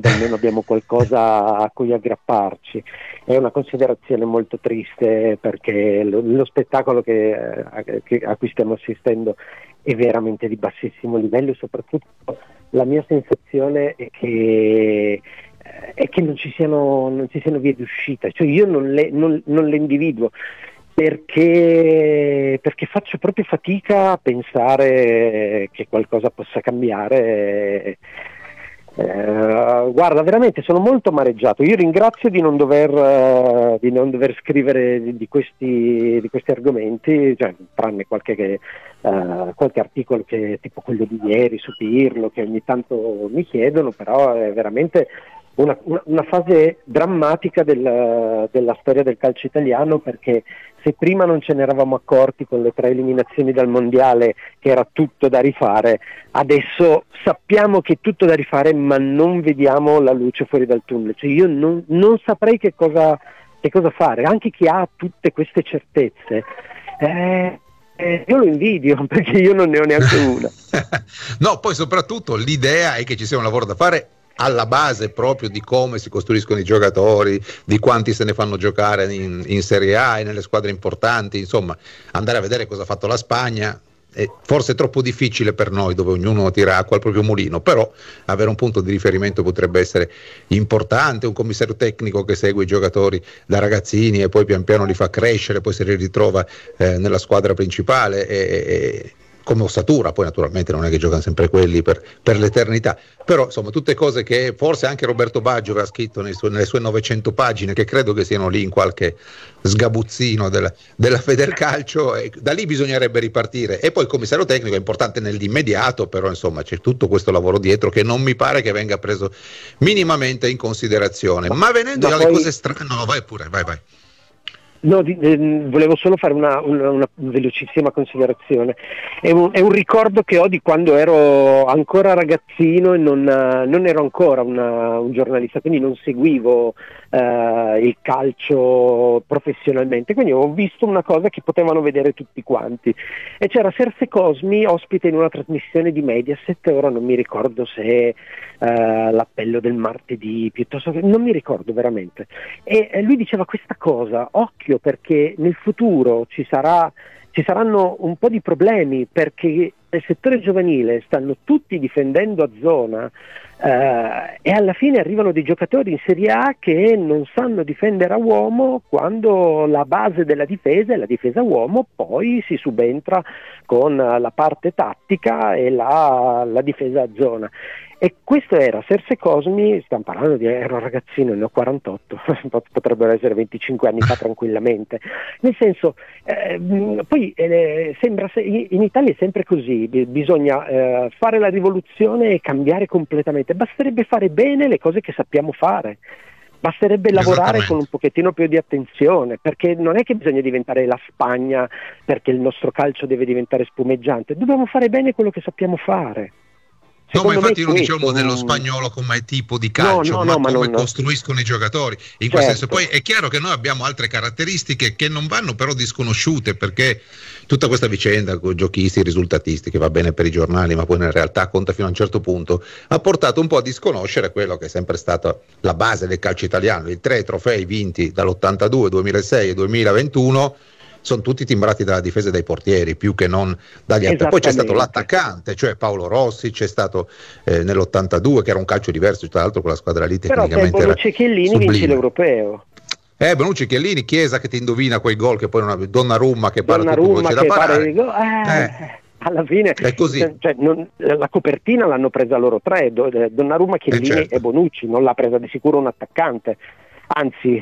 quando almeno abbiamo qualcosa a cui aggrapparci. È una considerazione molto triste, perché lo spettacolo a cui stiamo assistendo è veramente di bassissimo livello, e soprattutto la mia sensazione è che non ci siano vie d'uscita, cioè io non le individuo, perché faccio proprio fatica a pensare che qualcosa possa cambiare. Guarda, veramente sono molto amareggiato. Io ringrazio di non dover scrivere di questi argomenti, cioè, tranne qualche articolo, che tipo quello di ieri su Pirlo, che ogni tanto mi chiedono, però è veramente una fase drammatica della storia del calcio italiano, perché se prima non ce ne eravamo accorti con le 3 eliminazioni dal mondiale che era tutto da rifare, adesso sappiamo che è tutto da rifare, ma non vediamo la luce fuori dal tunnel. Cioè io non saprei che cosa fare. Anche chi ha tutte queste certezze, io lo invidio, perché io non ne ho neanche una. No, poi soprattutto l'idea è che ci sia un lavoro da fare alla base proprio di come si costruiscono i giocatori, di quanti se ne fanno giocare in Serie A e nelle squadre importanti. Insomma, andare a vedere cosa ha fatto la Spagna è forse troppo difficile per noi, dove ognuno tira acqua al proprio mulino, però avere un punto di riferimento potrebbe essere importante, un commissario tecnico che segue i giocatori da ragazzini e poi pian piano li fa crescere, poi si ritrova nella squadra principale e come ossatura. Poi naturalmente non è che giocano sempre quelli per l'eternità, però insomma tutte cose che forse anche Roberto Baggio aveva scritto nelle sue 900 pagine, che credo che siano lì in qualche sgabuzzino della Federcalcio, e da lì bisognerebbe ripartire. E poi il commissario tecnico è importante nell'immediato, però insomma c'è tutto questo lavoro dietro che non mi pare che venga preso minimamente in considerazione. Ma venendo alle cose strane, no, vai pure, vai. No, volevo solo fare una velocissima considerazione. È un ricordo che ho di quando ero ancora ragazzino e non ero ancora un giornalista, quindi non seguivo il calcio professionalmente, quindi ho visto una cosa che potevano vedere tutti quanti, e c'era Serse Cosmi ospite in una trasmissione di Mediaset. Ora non mi ricordo se l'appello del martedì, piuttosto che, non mi ricordo veramente, e lui diceva questa cosa: occhio, perché nel futuro ci saranno un po' di problemi, perché nel settore giovanile stanno tutti difendendo a zona, e alla fine arrivano dei giocatori in Serie A che non sanno difendere a uomo, quando la base della difesa è la difesa a uomo, poi si subentra con la parte tattica e la difesa a zona. E questo era Serse Cosmi, stiamo parlando ero un ragazzino, ne ho 48, potrebbero essere 25 anni fa tranquillamente. Nel senso, poi sembra, in Italia è sempre così, bisogna fare la rivoluzione e cambiare completamente. Basterebbe fare bene le cose che sappiamo fare. Basterebbe lavorare con un pochettino più di attenzione, perché non è che bisogna diventare la Spagna perché il nostro calcio deve diventare spumeggiante, dobbiamo fare bene quello che sappiamo fare. No, ma infatti non diciamo dello spagnolo come tipo di calcio, ma come costruiscono i giocatori. In questo senso, poi è chiaro che noi abbiamo altre caratteristiche che non vanno però disconosciute, perché tutta questa vicenda con giochisti risultatisti, che va bene per i giornali ma poi nella realtà conta fino a un certo punto, ha portato un po' a disconoscere quello che è sempre stata la base del calcio italiano. I 3 trofei vinti dall'82, 2006 e 2021 sono tutti timbrati dalla difesa dei portieri più che non dagli attaccanti. Poi c'è stato l'attaccante, cioè Paolo Rossi, c'è stato nell'82, che era un calcio diverso, tra l'altro quella squadra lì tecnicamente era Bonucci e Chiellini vince l'europeo. Bonucci, Chiellini, Chiesa che ti indovina quei gol, che poi Donnarumma che para tutto quello c'è da parare. Alla fine è così. Cioè, la copertina l'hanno presa loro 3, Donnarumma, Chiellini e Bonucci, non l'ha presa di sicuro un attaccante, anzi.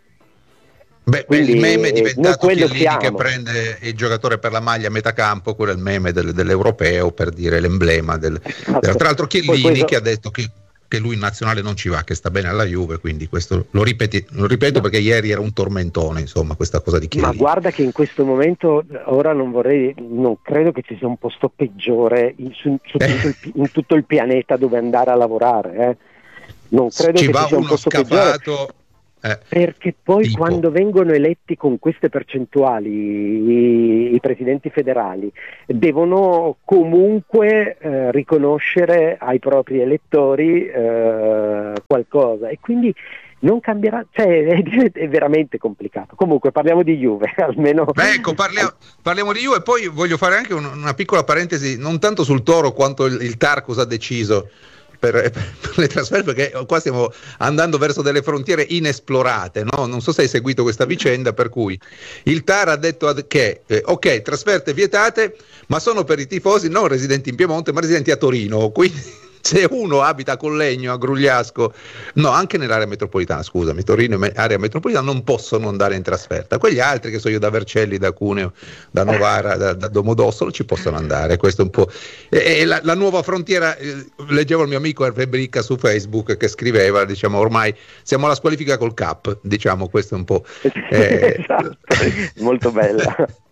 Il meme è diventato Chiellini che prende il giocatore per la maglia a metà campo, quello è il meme dell'europeo, per dire l'emblema tra l'altro Chiellini che ha detto che lui in nazionale non ci va, che sta bene alla Juve, quindi questo lo ripeto perché ieri era un tormentone, insomma, questa cosa di Chiellini. Ma guarda che in questo momento, ora non credo che ci sia un posto peggiore in tutto il pianeta dove andare a lavorare, non credo ci che va ci sia un uno posto scafato peggiore. Perché poi tipo. quando vengono eletti con queste percentuali i presidenti federali devono comunque riconoscere ai propri elettori qualcosa, e quindi non cambierà, cioè è veramente complicato. Comunque parliamo di Juve, almeno. Beh, ecco, parliamo di Juve, e poi voglio fare anche una piccola parentesi, non tanto sul Toro quanto il TAR cosa ha deciso per le trasferte, perché qua stiamo andando verso delle frontiere inesplorate, no? Non so se hai seguito questa vicenda, per cui il TAR ha detto che ok, trasferte vietate, ma sono per i tifosi non residenti in Piemonte ma residenti a Torino, quindi se uno abita a Collegno, a Grugliasco, no, anche nell'area metropolitana, scusami, Torino e area metropolitana, non possono andare in trasferta. Quegli altri, che so io, da Vercelli, da Cuneo, da Novara, da Domodossola, ci possono andare. Questo è un po'. E la nuova frontiera, leggevo il mio amico Hervé Bricca su Facebook che scriveva, diciamo, ormai siamo alla squalifica col CAP, diciamo, questo è un po'. Esatto. Molto bella.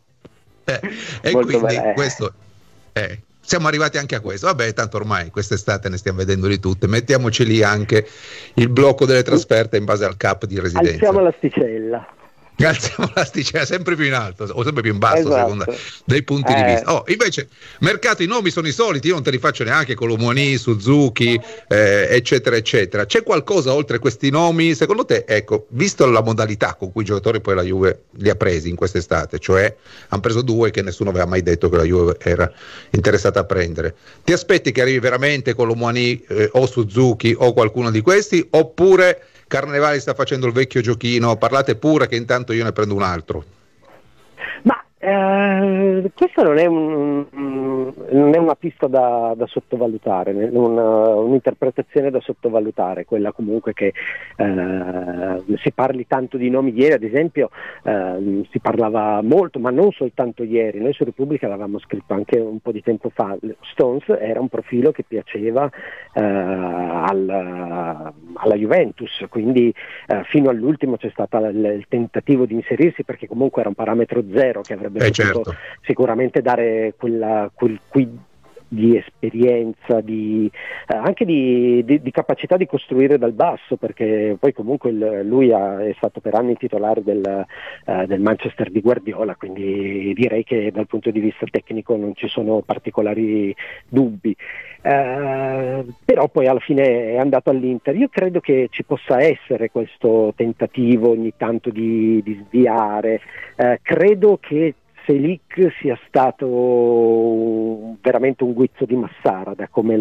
E Molto quindi bella. questo siamo arrivati anche a questo. Vabbè, tanto ormai quest'estate ne stiamo vedendo di tutte, mettiamoci lì anche il blocco delle trasferte in base al cap di residenza. Alziamo l'asticella. Alziamo l'asticella sempre più in alto o sempre più in basso, esatto, a seconda dei punti di vista. Invece mercato, i nomi sono i soliti, io non te li faccio neanche, Colomouani, Suzuki, eccetera eccetera. C'è qualcosa oltre questi nomi secondo te? Ecco, visto la modalità con cui i giocatori poi la Juve li ha presi in quest'estate, cioè hanno preso due che nessuno aveva mai detto che la Juve era interessata a prendere, ti aspetti che arrivi veramente Colomouani o Suzuki o qualcuno di questi, oppure Carnevali sta facendo il vecchio giochino, parlate pure che intanto io ne prendo un altro? Ma questa non è una pista da sottovalutare, un'interpretazione da sottovalutare, quella comunque che si parli tanto di nomi. Ieri ad esempio si parlava molto, ma non soltanto ieri, noi su Repubblica l'avevamo scritto anche un po' di tempo fa, Stones era un profilo che piaceva alla Juventus, quindi fino all'ultimo c'è stato il tentativo di inserirsi, perché comunque era un parametro zero che avrebbe potuto certo. sicuramente dare quel quid di esperienza, anche di capacità di costruire dal basso, perché poi comunque lui è stato per anni titolare del Manchester di Guardiola, quindi direi che dal punto di vista tecnico non ci sono particolari dubbi. Però poi alla fine è andato all'Inter. Io credo che ci possa essere questo tentativo ogni tanto di sviare, credo che Selic sia stato veramente un guizzo di Massara, da come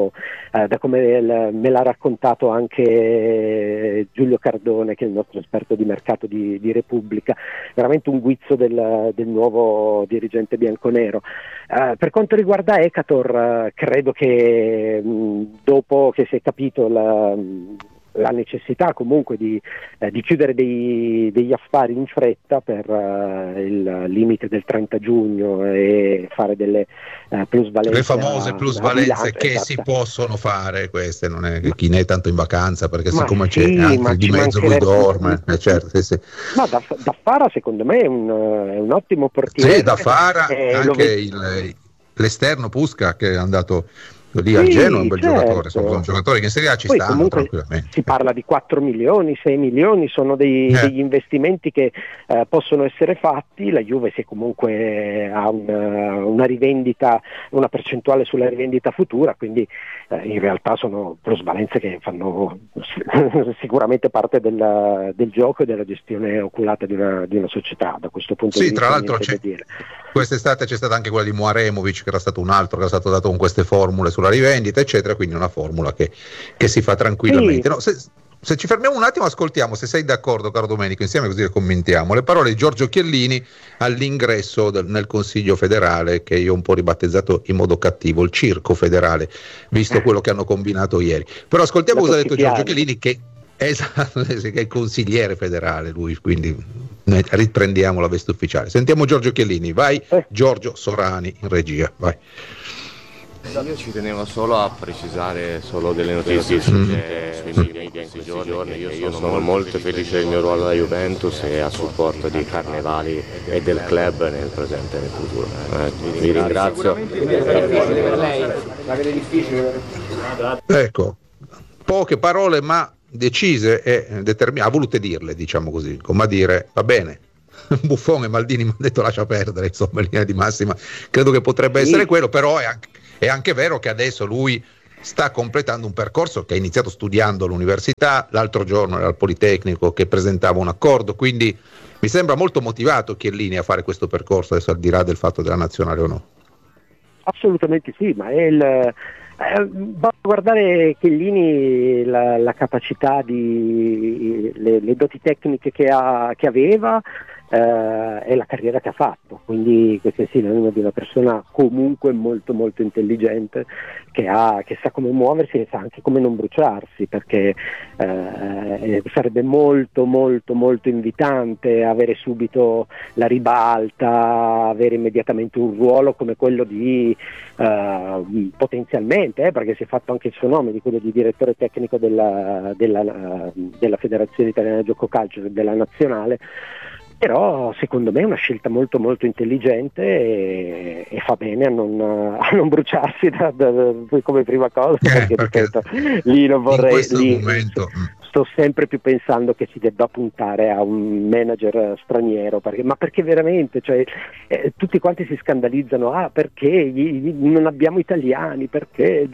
me l'ha raccontato anche Giulio Cardone, che è il nostro esperto di mercato di Repubblica, veramente un guizzo del nuovo dirigente bianconero. Per quanto riguarda Ekator, credo che dopo che si è capito la necessità comunque di chiudere degli affari in fretta per il limite del 30 giugno e fare delle plusvalenze, le famose plusvalenze che esatto. Si possono fare, queste non è che chi ne è tanto in vacanza, perché siccome sì, c'è anche di mezzo lui dorme, certo, sì. Ma da Fara secondo me è un ottimo portiere. Sì, da Fara anche l'esterno Pusca che è andato lì al Genoa, un bel giocatore, insomma, un giocatore che in Serie A ci stanno tranquillamente. Si parla di 4 milioni, 6 milioni, sono degli investimenti che possono essere fatti. La Juve se comunque ha una rivendita, una percentuale sulla rivendita futura, quindi in realtà sono plusvalenze che fanno sicuramente parte del gioco e della gestione oculata di una società, da questo punto di vista. Tra l'altro quest'estate c'è stata anche quella di Muaremovic, che era stato un altro che era stato dato con queste formule sulla rivendita eccetera, quindi una formula che si fa tranquillamente. No, se ci fermiamo un attimo, ascoltiamo, se sei d'accordo caro Domenico, insieme, così le commentiamo, le parole di Giorgio Chiellini all'ingresso nel Consiglio federale, che io ho un po' ribattezzato in modo cattivo il circo federale, visto quello che hanno combinato ieri. Però ascoltiamo cosa ha detto Giorgio Chiellini, che è consigliere federale lui, quindi noi riprendiamo la veste ufficiale. Sentiamo Giorgio Chiellini, vai Giorgio Sorani in regia, vai. Io ci tenevo solo a precisare solo delle notizie sui media in questi giorni. Io sono molto felice del mio ruolo alla Juventus e a supporto di Carnevali e del club nel presente e nel futuro. Vi ringrazio. Ecco, poche parole ma decise e ha volute dirle, diciamo così, come a dire, va bene, Buffon e Maldini mi hanno detto lascia perdere, insomma, in linea di massima credo che potrebbe essere quello, però è anche vero che adesso lui sta completando un percorso che ha iniziato studiando all'università, l'altro giorno era al Politecnico che presentava un accordo, quindi mi sembra molto motivato Chiellini a fare questo percorso, adesso al di là del fatto della nazionale o no. Assolutamente sì, ma basta guardare Chiellini, la capacità le doti tecniche che aveva, e la carriera che ha fatto, quindi questo è sinonimo di una persona comunque molto molto intelligente che sa come muoversi e sa anche come non bruciarsi, perché sarebbe molto molto molto invitante avere subito la ribalta, avere immediatamente un ruolo come quello di potenzialmente, perché si è fatto anche il suo nome, di quello di direttore tecnico della Federazione Italiana di Gioco Calcio, della nazionale. Però secondo me è una scelta molto molto intelligente e fa bene a non bruciarsi come prima cosa, perché ripeto, lì non vorrei, sto sempre più pensando che si debba puntare a un manager straniero, perché veramente, cioè, tutti quanti si scandalizzano, perché non abbiamo italiani, perché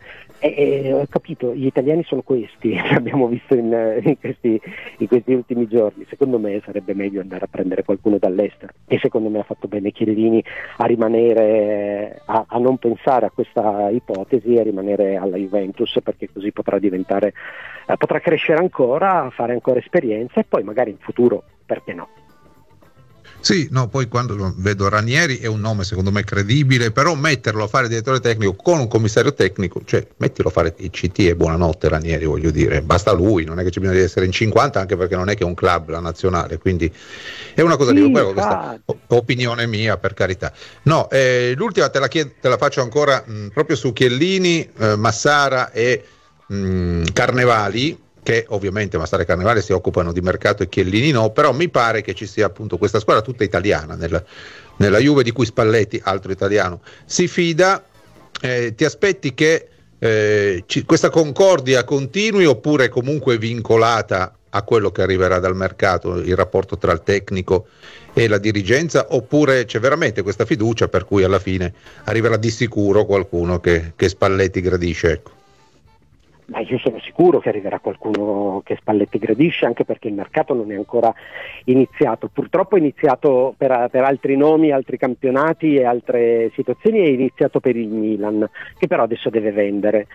ho capito, gli italiani sono questi, l'abbiamo visto in questi ultimi giorni. Secondo me sarebbe meglio andare a prendere qualcuno dall'estero, e secondo me ha fatto bene Chiellini a rimanere, a non pensare a questa ipotesi e a rimanere alla Juventus, perché così potrà crescere ancora, fare ancora esperienza e poi magari in futuro, perché no? Sì, no, poi quando vedo Ranieri è un nome secondo me credibile, però metterlo a fare direttore tecnico con un commissario tecnico, cioè mettilo a fare il CT e buonanotte Ranieri, voglio dire, basta lui, non è che c'è bisogno di essere in 50, anche perché non è che è un club la nazionale, quindi è una cosa di questa opinione mia, per carità. No, l'ultima te la faccio ancora proprio su Chiellini, Massara e Carnevali, che ovviamente Massara e Carnevale si occupano di mercato e Chiellini no, però mi pare che ci sia appunto questa squadra tutta italiana nella Juve, di cui Spalletti, altro italiano, si fida. Ti aspetti che questa concordia continui, oppure comunque vincolata a quello che arriverà dal mercato, il rapporto tra il tecnico e la dirigenza, oppure c'è veramente questa fiducia per cui alla fine arriverà di sicuro qualcuno che Spalletti gradisce, ecco? Ma io sono sicuro che arriverà qualcuno che Spalletti gradisce, anche perché il mercato non è ancora iniziato. Purtroppo è iniziato per altri nomi, altri campionati e altre situazioni, è iniziato per il Milan, che però adesso deve vendere.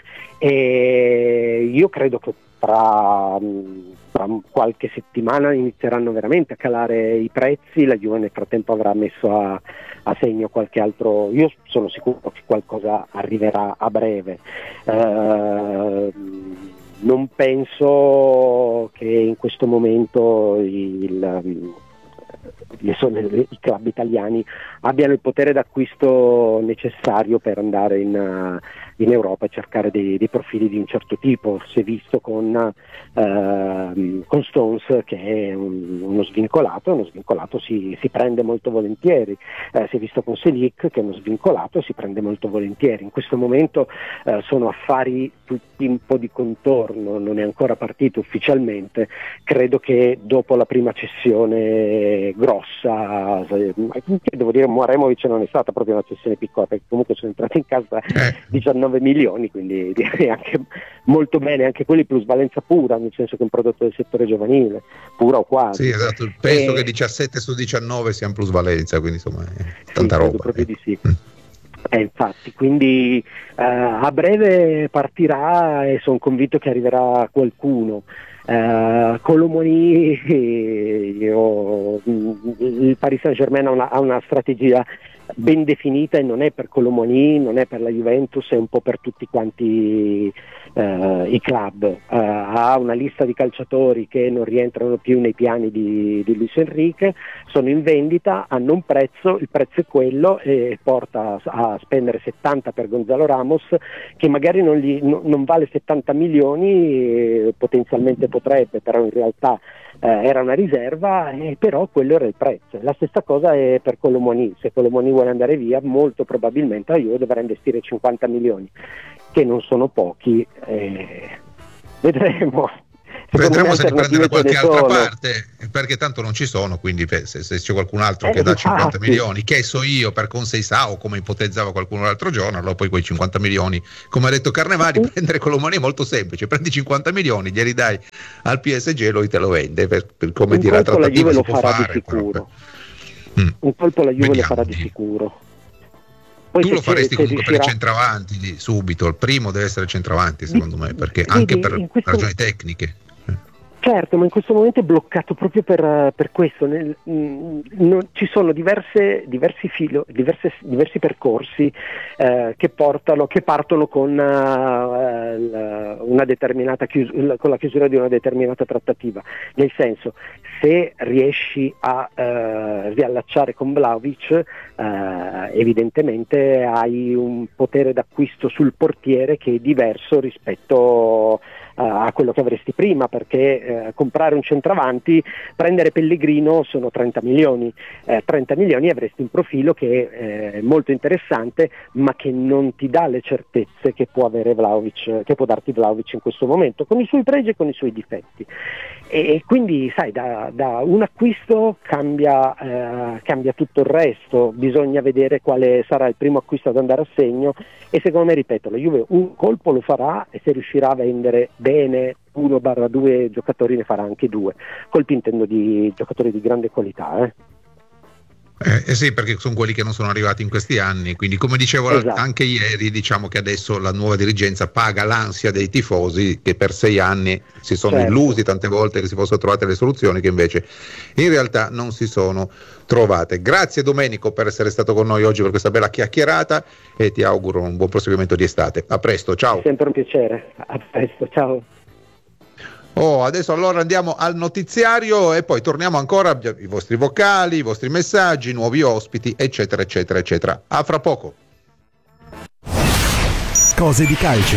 E io credo che tra qualche settimana inizieranno veramente a calare i prezzi, la Juve nel frattempo avrà messo a segno qualche altro, io sono sicuro che qualcosa arriverà a breve. Non penso che in questo momento i club italiani abbiano il potere d'acquisto necessario per andare in Europa e cercare dei profili di un certo tipo. Si è visto con Stones, che è uno svincolato si prende molto volentieri, si è visto con Selic, che è uno svincolato e si prende molto volentieri. In questo momento sono affari tutti un po' di contorno, non è ancora partito ufficialmente. Credo che dopo la prima cessione grossa, devo dire Moremovic non è stata proprio una cessione piccola, perché comunque sono entrati in casa 19 milioni, quindi direi anche molto bene, anche quelli plusvalenza pura, nel senso che è un prodotto del settore giovanile, pura o quasi. Sì, esatto, penso che 17 su 19 siano plusvalenza, quindi insomma è tanta roba. Proprio di sì. Infatti, quindi a breve partirà e sono convinto che arriverà qualcuno. Colomoni, il Paris Saint-Germain ha una strategia ben definita, e non è per Colomoni, non è per la Juventus, è un po' per tutti quanti i club. Ha una lista di calciatori che non rientrano più nei piani di Luis Enrique, sono in vendita, hanno un prezzo, il prezzo è quello, e porta a spendere 70 per Gonzalo Ramos, che magari non vale 70 milioni, potenzialmente potrebbe, però in realtà era una riserva, però quello era il prezzo. La stessa cosa è per Colomoni. Se Colomoni vuole andare via, molto probabilmente io dovrei investire 50 milioni, che non sono pochi, vedremo. Vedremo se li prende da qualche altra sono. parte, perché tanto non ci sono, quindi se c'è qualcun altro che dà 50 milioni, che so io, per Conseisao, come ipotizzava qualcuno l'altro giorno, allora poi quei 50 milioni, come ha detto Carnevali, prendere con l'Omani è molto semplice, prendi 50 milioni, glieli dai al PSG e lui te lo vende, per come dire la trattativa si può fare. Sicuro. Un colpo la Juve lo farà di sicuro. Poi tu lo faresti comunque per i centravanti lì, subito, il primo deve essere il centravanti secondo me, perché anche per ragioni tecniche. Certo, ma in questo momento è bloccato proprio per questo. Ci sono diversi percorsi che partono con una determinata con la chiusura di una determinata trattativa. Nel senso, se riesci a riallacciare con Vlahovic, evidentemente hai un potere d'acquisto sul portiere che è diverso rispetto a quello che avresti prima, perché comprare un centravanti, prendere Pellegrino sono 30 milioni, 30 milioni avresti un profilo che è molto interessante, ma che non ti dà le certezze che può avere Vlahovic, che può darti Vlahovic in questo momento, con i suoi pregi e con i suoi difetti. E quindi sai, da un acquisto cambia tutto il resto, bisogna vedere quale sarà il primo acquisto ad andare a segno, e secondo me, ripeto, la Juve un colpo lo farà, e se riuscirà a vendere bene 1/2 giocatori ne farà anche 2, colpi intendo di giocatori di grande qualità. Sì, perché sono quelli che non sono arrivati in questi anni, quindi come dicevo anche ieri, diciamo che adesso la nuova dirigenza paga l'ansia dei tifosi che per 6 anni si sono illusi tante volte che si fossero trovate le soluzioni, che invece in realtà non si sono trovate. Grazie Domenico per essere stato con noi oggi per questa bella chiacchierata, e ti auguro un buon proseguimento di estate. A presto, ciao. È sempre un piacere, a presto, ciao. Adesso allora andiamo al notiziario e poi torniamo ancora i vostri vocali, i vostri messaggi, nuovi ospiti, eccetera eccetera eccetera. A fra poco. Cose di calcio.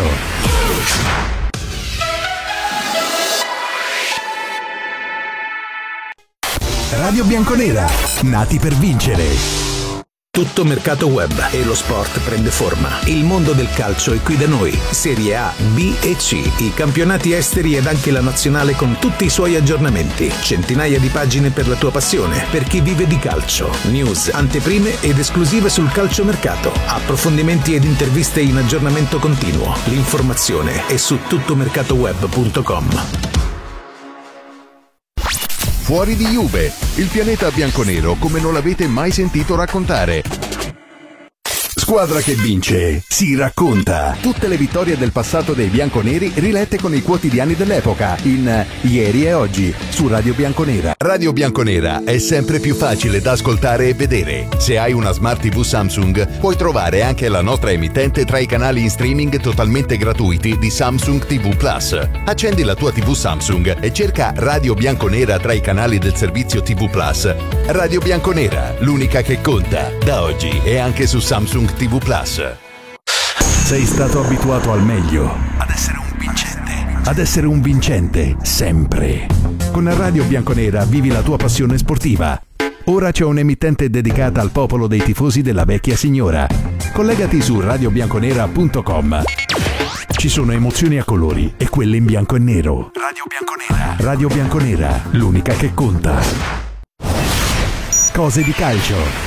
Radio Bianconera, nati per vincere. Tutto mercato web e lo sport prende forma. Il mondo del calcio è qui da noi. Serie A, B e C, i campionati esteri ed anche la nazionale con tutti i suoi aggiornamenti. Centinaia di pagine per la tua passione, per chi vive di calcio. News, anteprime ed esclusive sul calciomercato. Approfondimenti ed interviste in aggiornamento continuo. L'informazione è su tuttomercatoweb.com. Fuori di Juve, il pianeta bianconero come non l'avete mai sentito raccontare. Squadra che vince si racconta. Tutte le vittorie del passato dei bianconeri rilette con i quotidiani dell'epoca in Ieri e Oggi su Radio Bianconera. Radio Bianconera è sempre più facile da ascoltare e vedere. Se hai una Smart TV Samsung, puoi trovare anche la nostra emittente tra i canali in streaming totalmente gratuiti di Samsung TV Plus. Accendi la tua TV Samsung e cerca Radio Bianconera tra i canali del servizio TV Plus. Radio Bianconera, l'unica che conta, da oggi e anche su Samsung TV Plus. Sei stato abituato al meglio, ad essere un vincente sempre. Con Radio Bianconera vivi la tua passione sportiva. Ora c'è un'emittente dedicata al popolo dei tifosi della vecchia signora. Collegati su radiobianconera.com. Ci sono emozioni a colori e quelle in bianco e nero. Radio Bianconera. Radio Bianconera, l'unica che conta. Cose di calcio.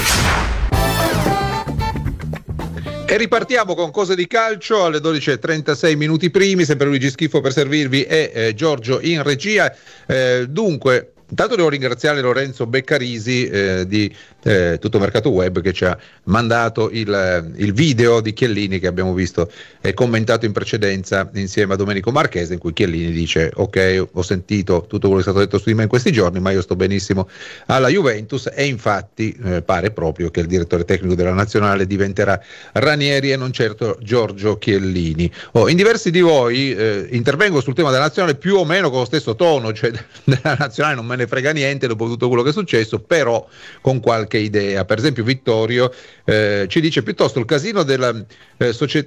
E ripartiamo con Cose di calcio alle 12:36 minuti primi, sempre Luigi Schifo per servirvi e Giorgio in regia. Dunque, intanto devo ringraziare Lorenzo Beccarisi di Tutto Mercato Web, che ci ha mandato il video di Chiellini che abbiamo visto e commentato in precedenza insieme a Domenico Marchese, in cui Chiellini dice: ok, ho sentito tutto quello che è stato detto su di me in questi giorni, ma io sto benissimo alla Juventus. E infatti pare proprio che il direttore tecnico della nazionale diventerà Ranieri e non certo Giorgio Chiellini. In diversi di voi intervengo sul tema della nazionale più o meno con lo stesso tono, cioè della nazionale non me ne frega niente dopo tutto quello che è successo, però con qualche idea. Per esempio Vittorio ci dice: piuttosto il casino della società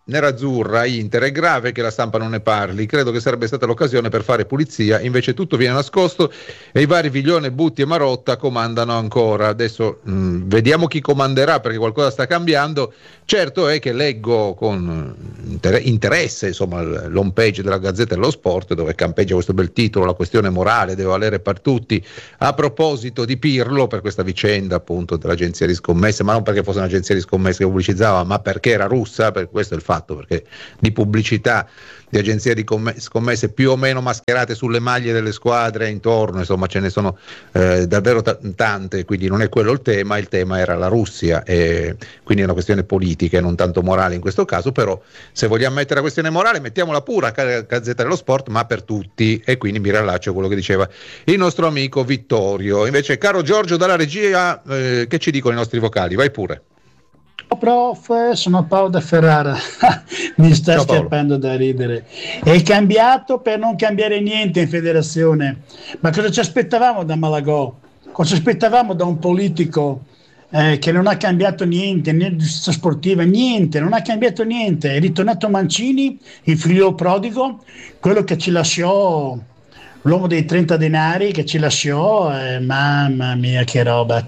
nerazzurra Inter, è grave che la stampa non ne parli, credo che sarebbe stata l'occasione per fare pulizia, invece tutto viene nascosto e i vari Viglione, Butti e Marotta comandano ancora. Adesso vediamo chi comanderà, perché qualcosa sta cambiando. Certo è che leggo con interesse, insomma, l'home page della Gazzetta dello Sport, dove campeggia questo bel titolo: la questione morale deve valere per tutti, a proposito di Pirlo, per questa vicenda appunto dell'agenzia di scommesse, ma non perché fosse un'agenzia di scommesse che pubblicizzava, ma perché era russa. Per questo è il fatto, perché di pubblicità di agenzie di scommesse più o meno mascherate sulle maglie delle squadre intorno, insomma ce ne sono davvero tante, quindi non è quello il tema era la Russia, e quindi è una questione politica e non tanto morale in questo caso. Però se vogliamo mettere la questione morale, mettiamola pura, Gazzetta dello Sport, ma per tutti, e quindi mi rallaccio a quello che diceva il nostro amico Vittorio. Invece, caro Giorgio dalla regia, che ci dicono i nostri vocali? Vai pure. Prof, sono Paolo da Ferrara. Mi sta scappando da ridere. È cambiato per non cambiare niente in federazione. Ma cosa ci aspettavamo da Malagò? Cosa ci aspettavamo da un politico che non ha cambiato niente, né di giustizia sportiva, niente, non ha cambiato niente? È ritornato Mancini, il figlio prodigo, quello che ci lasciò, l'uomo dei 30 denari che ci lasciò, mamma mia, che roba.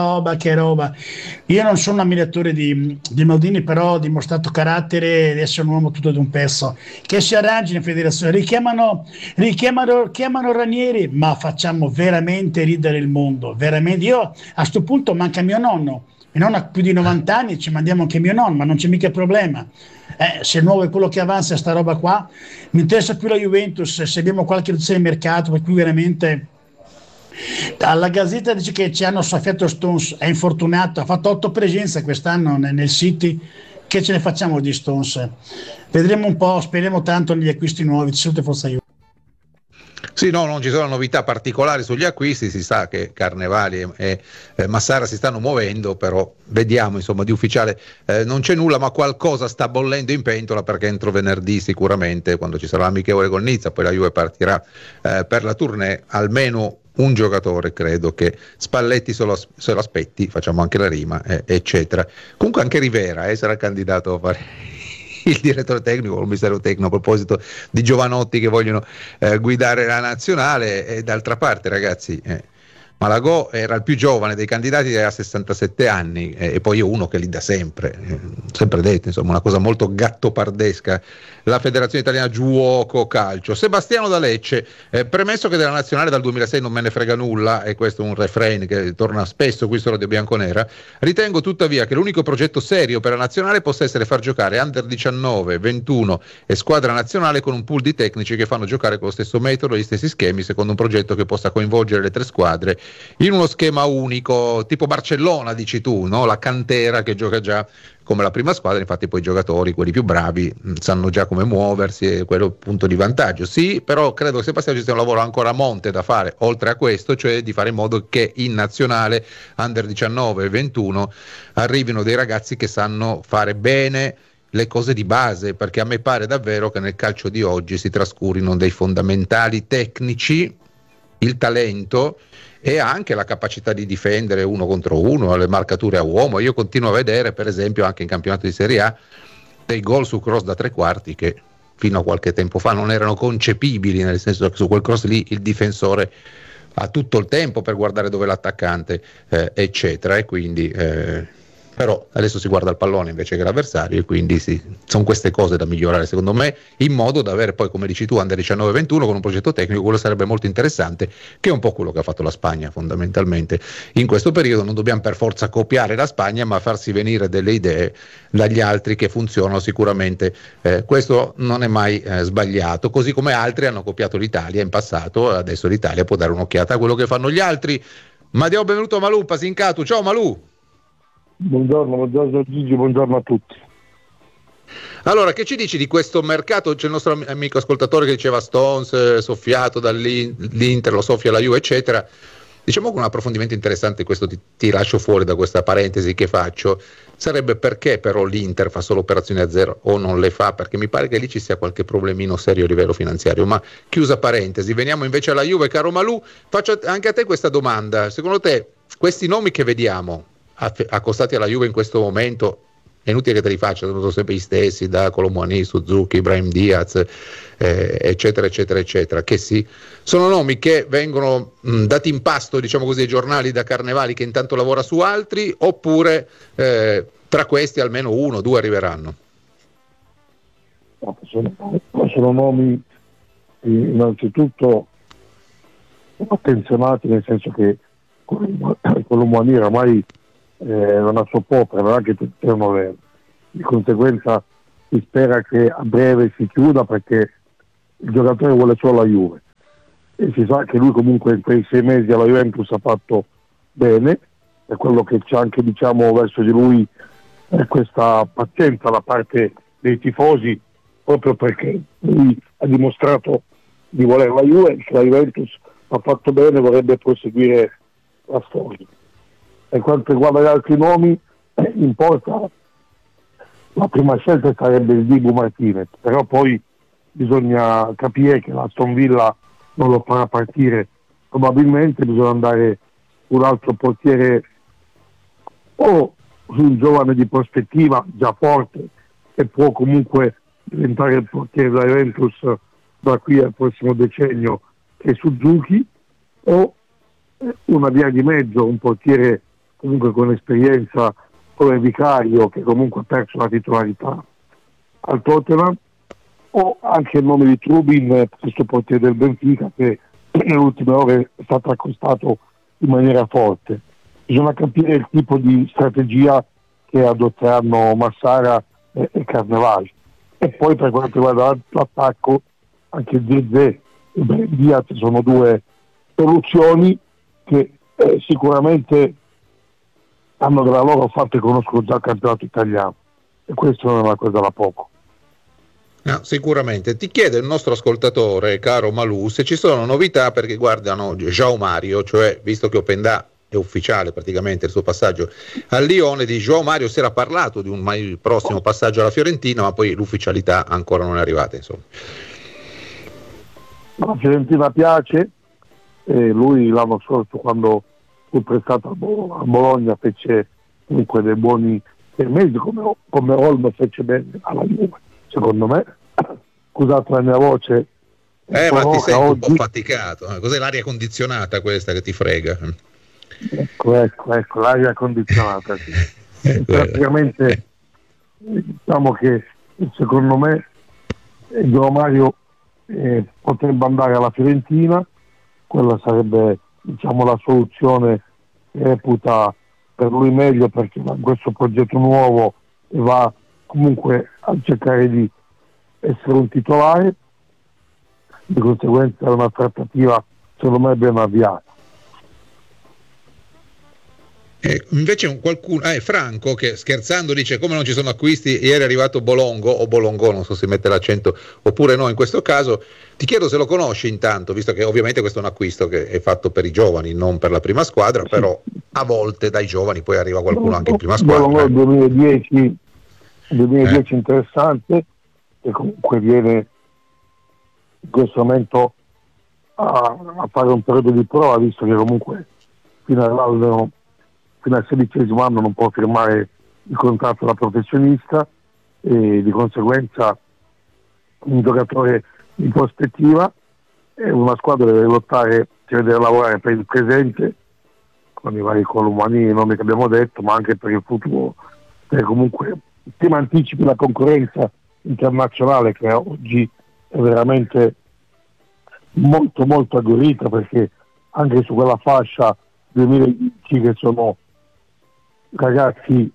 Io non sono un ammiratore di Maldini, però ha dimostrato carattere di essere un uomo tutto d'un pezzo, che si arrangi in federazione, richiamano Ranieri, ma facciamo veramente ridere il mondo, veramente. Io a sto punto manca mio nonno ha più di 90 anni, ci mandiamo anche mio nonno, ma non c'è mica problema. Se il nuovo è quello che avanza sta roba qua, mi interessa più la Juventus, se abbiamo qualche notizia di mercato, per cui veramente alla Gazzetta dice che ci hanno soffiato Stones, è infortunato, ha fatto 8 presenze quest'anno nel City, che ce ne facciamo di Stones? Vedremo un po', speriamo tanto negli acquisti nuovi. Ci saluto, forza Juve. Sì, no, non ci sono novità particolari sugli acquisti, si sa che Carnevali e Massara si stanno muovendo, però vediamo, insomma, di ufficiale non c'è nulla, ma qualcosa sta bollendo in pentola, perché entro venerdì sicuramente, quando ci sarà l'amichevole con Nizza, poi la Juve partirà per la tournée, almeno un giocatore credo che Spalletti se lo aspetti, facciamo anche la rima, eccetera. Comunque anche Rivera sarà candidato a fare il direttore tecnico, il mistero tecnico, a proposito di giovanotti che vogliono guidare la nazionale. E d'altra parte, ragazzi, Malagò era il più giovane dei candidati, a 67 anni, e poi è uno che lì da sempre detto, insomma, una cosa molto gattopardesca, la Federazione Italiana Giuoco Calcio. Sebastiano da Lecce, premesso che della nazionale dal 2006 non me ne frega nulla, e questo è un refrain che torna spesso qui su Radio Bianconera, ritengo tuttavia che l'unico progetto serio per la nazionale possa essere far giocare under 19, 21 e squadra nazionale con un pool di tecnici che fanno giocare con lo stesso metodo, gli stessi schemi, secondo un progetto che possa coinvolgere le 3 squadre in uno schema unico, tipo Barcellona, dici tu, no? La cantera che gioca già come la prima squadra, infatti poi i giocatori, quelli più bravi, sanno già come muoversi, e quello è un punto di vantaggio. Sì, però credo che Sebastiano ci sia un lavoro ancora a monte da fare, oltre a questo, cioè di fare in modo che in nazionale under 19 e 21 arrivino dei ragazzi che sanno fare bene le cose di base, perché a me pare davvero che nel calcio di oggi si trascurino dei fondamentali tecnici, il talento e anche la capacità di difendere uno contro uno, le marcature a uomo. Io continuo a vedere, per esempio, anche in campionato di Serie A, dei gol su cross da 3 quarti che fino a qualche tempo fa non erano concepibili, nel senso che su quel cross lì il difensore ha tutto il tempo per guardare dove è l'attaccante, eccetera, e quindi però adesso si guarda il pallone invece che l'avversario, e quindi sì, sono queste cose da migliorare secondo me, in modo da avere poi, come dici tu, under 19-21 con un progetto tecnico. Quello sarebbe molto interessante, che è un po' quello che ha fatto la Spagna fondamentalmente in questo periodo. Non dobbiamo per forza copiare la Spagna, ma farsi venire delle idee dagli altri che funzionano sicuramente, questo non è mai sbagliato, così come altri hanno copiato l'Italia in passato. Adesso l'Italia può dare un'occhiata a quello che fanno gli altri. Ma diamo benvenuto a Malù Pasincatu. Ciao Malù. Buongiorno Gigi, buongiorno a tutti. Allora, che ci dici di questo mercato? C'è il nostro amico ascoltatore che diceva Stones soffiato dall'Inter, lo soffia la Juve, eccetera. Diciamo che un approfondimento interessante, questo ti lascio fuori da questa parentesi che faccio, sarebbe perché però l'Inter fa solo operazioni a zero o non le fa, perché mi pare che lì ci sia qualche problemino serio a livello finanziario. Ma chiusa parentesi, veniamo invece alla Juve. Caro Malù, faccio anche a te questa domanda: secondo te questi nomi che vediamo accostati alla Juve in questo momento, è inutile che te li faccia, sono sempre gli stessi, da Colomboani, Suzuki, Brahim Diaz, eccetera eccetera eccetera, che sì, sono nomi che vengono dati in pasto, diciamo così, ai giornali da Carnevali, che intanto lavora su altri, oppure tra questi almeno 1 o 2 arriveranno? Sono nomi innanzitutto attenzionati, nel senso che Colomboani ormai non ha soppopera, non è che tutti devono avere. Di conseguenza si spera che a breve si chiuda, perché il giocatore vuole solo la Juve e si sa che lui comunque in quei 6 mesi alla Juventus ha fatto bene, e quello che c'è anche, diciamo, verso di lui è questa pazienza da parte dei tifosi, proprio perché lui ha dimostrato di voler la Juve, che la Juventus ha fatto bene, vorrebbe proseguire la storia. Per quanto riguarda gli altri nomi, in porta la prima scelta sarebbe il Dibu Martinez, però poi bisogna capire che l'Aston Villa non lo farà partire, probabilmente bisogna andare un altro portiere, o su un giovane di prospettiva già forte, che può comunque diventare il portiere della Juventus da qui al prossimo decennio, che è Suzuki, o una via di mezzo, un portiere comunque con esperienza come Vicario, che comunque ha perso la titolarità al Tottenham, o anche il nome di Trubin, questo portiere del Benfica, che nelle ultime ore è stato accostato in maniera forte. Bisogna capire il tipo di strategia che adotteranno Massara e Carnevali. E poi per quanto riguarda l'attacco, anche Zezé e Brahim Diaz sono 2 soluzioni che sicuramente hanno della loro fatta e conoscono già il campionato italiano, e questo non è una cosa da poco. No, sicuramente. Ti chiede il nostro ascoltatore, caro Malù, se ci sono novità perché guardano João Mario, cioè visto che Openda è ufficiale praticamente il suo passaggio al Lione, di João Mario si era parlato di un mai prossimo passaggio alla Fiorentina, ma poi l'ufficialità ancora non è arrivata, insomma. La Fiorentina piace, e lui l'anno scorso, quando fu prestato a Bologna, fece comunque dei buoni 6 mesi, come Olmo fece bene alla Juve, secondo me. Scusate la mia voce, ma ti senti un po' faticato, cos'è l'aria condizionata questa che ti frega? Ecco, l'aria condizionata, sì. Praticamente diciamo che secondo me João Mario potrebbe andare alla Fiorentina, quella sarebbe, diciamo, la soluzione che reputa per lui meglio, perché ha questo progetto nuovo e va comunque a cercare di essere un titolare, di conseguenza è una trattativa secondo me ben avviata. Invece qualcuno, Franco, che scherzando dice come non ci sono acquisti, ieri è arrivato Bolongo o Bolongo, non so se mette l'accento oppure no in questo caso. Ti chiedo se lo conosci intanto, visto che ovviamente questo è un acquisto che è fatto per i giovani, non per la prima squadra, però a volte dai giovani poi arriva qualcuno anche in prima squadra. Bolongo 2010 interessante, e comunque viene in questo momento a fare un periodo di prova, visto che comunque fino al 16° anno non può firmare il contratto da professionista, e di conseguenza un giocatore in prospettiva, e una squadra deve lottare, deve lavorare per il presente con i vari Colomboani, i nomi che abbiamo detto, ma anche per il futuro, per comunque prima anticipi la concorrenza internazionale, che oggi è veramente molto molto agguerrita, perché anche su quella fascia 2010 che sono ragazzi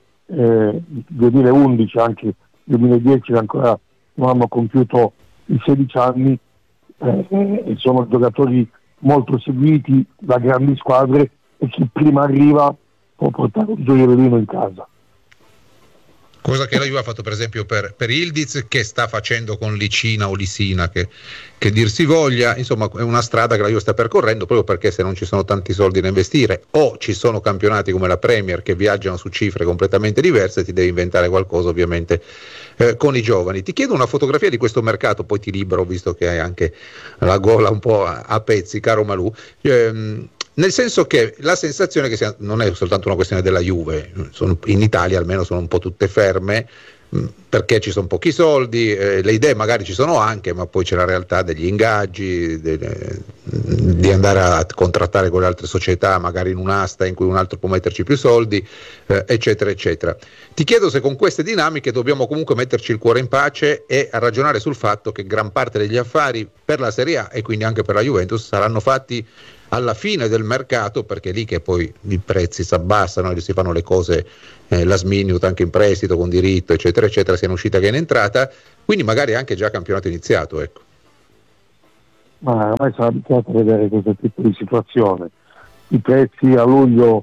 2011, anche 2010 che ancora non hanno compiuto i 16 anni, sono giocatori molto seguiti da grandi squadre, e chi prima arriva può portare un gioiellino in casa. Cosa che la Juve ha fatto per esempio per Ildiz, che sta facendo con Licina o Lisina, che dir si voglia, insomma è una strada che la Juve sta percorrendo, proprio perché se non ci sono tanti soldi da investire, o ci sono campionati come la Premier che viaggiano su cifre completamente diverse, ti devi inventare qualcosa ovviamente con i giovani. Ti chiedo una fotografia di questo mercato, poi ti libero visto che hai anche la gola un po' a pezzi, caro Malù. nel senso che la sensazione che non è soltanto una questione della Juve, in Italia almeno sono un po' tutte ferme, perché ci sono pochi soldi, le idee magari ci sono anche, ma poi c'è la realtà degli ingaggi, di andare a contrattare con le altre società, magari in un'asta in cui un altro può metterci più soldi, eccetera eccetera. Ti chiedo se con queste dinamiche dobbiamo comunque metterci il cuore in pace e a ragionare sul fatto che gran parte degli affari per la Serie A e quindi anche per la Juventus saranno fatti alla fine del mercato, perché è lì che poi i prezzi si abbassano e si fanno le cose last minute, anche in prestito con diritto eccetera eccetera, sia in uscita che in entrata, quindi magari anche già campionato iniziato, ecco. Ma ormai sarà abituato a vedere questo tipo di situazione. I prezzi a luglio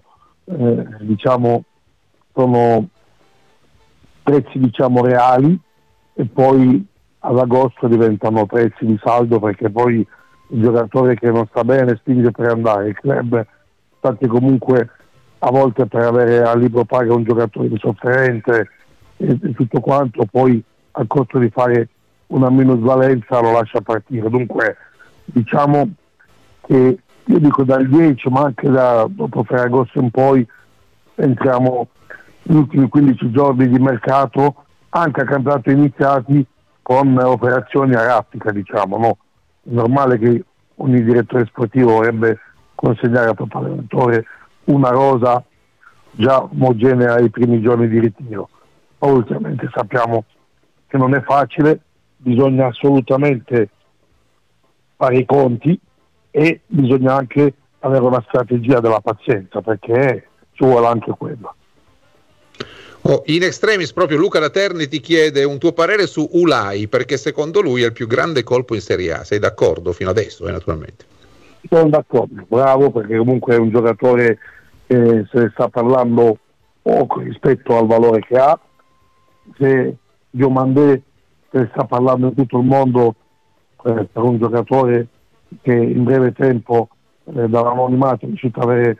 sono prezzi reali, e poi ad agosto diventano prezzi di saldo, perché poi il giocatore che non sta bene spinge per andare, il club infatti comunque a volte per avere a libro paga un giocatore sofferente e tutto quanto, poi a costo di fare una minusvalenza lo lascia partire. Dunque diciamo che io dico dal 10, ma anche dopo Ferragosto in poi entriamo negli ultimi 15 giorni di mercato, anche a campionato iniziati, con operazioni a raffica, no? È normale che ogni direttore sportivo vorrebbe consegnare al proprio allenatore una rosa già omogenea ai primi giorni di ritiro. Ma ultimamente sappiamo che non è facile, bisogna assolutamente fare i conti e bisogna anche avere una strategia della pazienza, perché ci vuole anche quello. In extremis proprio Luca da Terni ti chiede un tuo parere su Ulai, perché secondo lui è il più grande colpo in Serie A. Sei d'accordo fino adesso, naturalmente? Sono d'accordo, bravo, perché comunque è un giocatore che se ne sta parlando poco rispetto al valore che ha. Se Diomandé se ne sta parlando in tutto il mondo per un giocatore che in breve tempo dall'anonimato è riuscito ad avere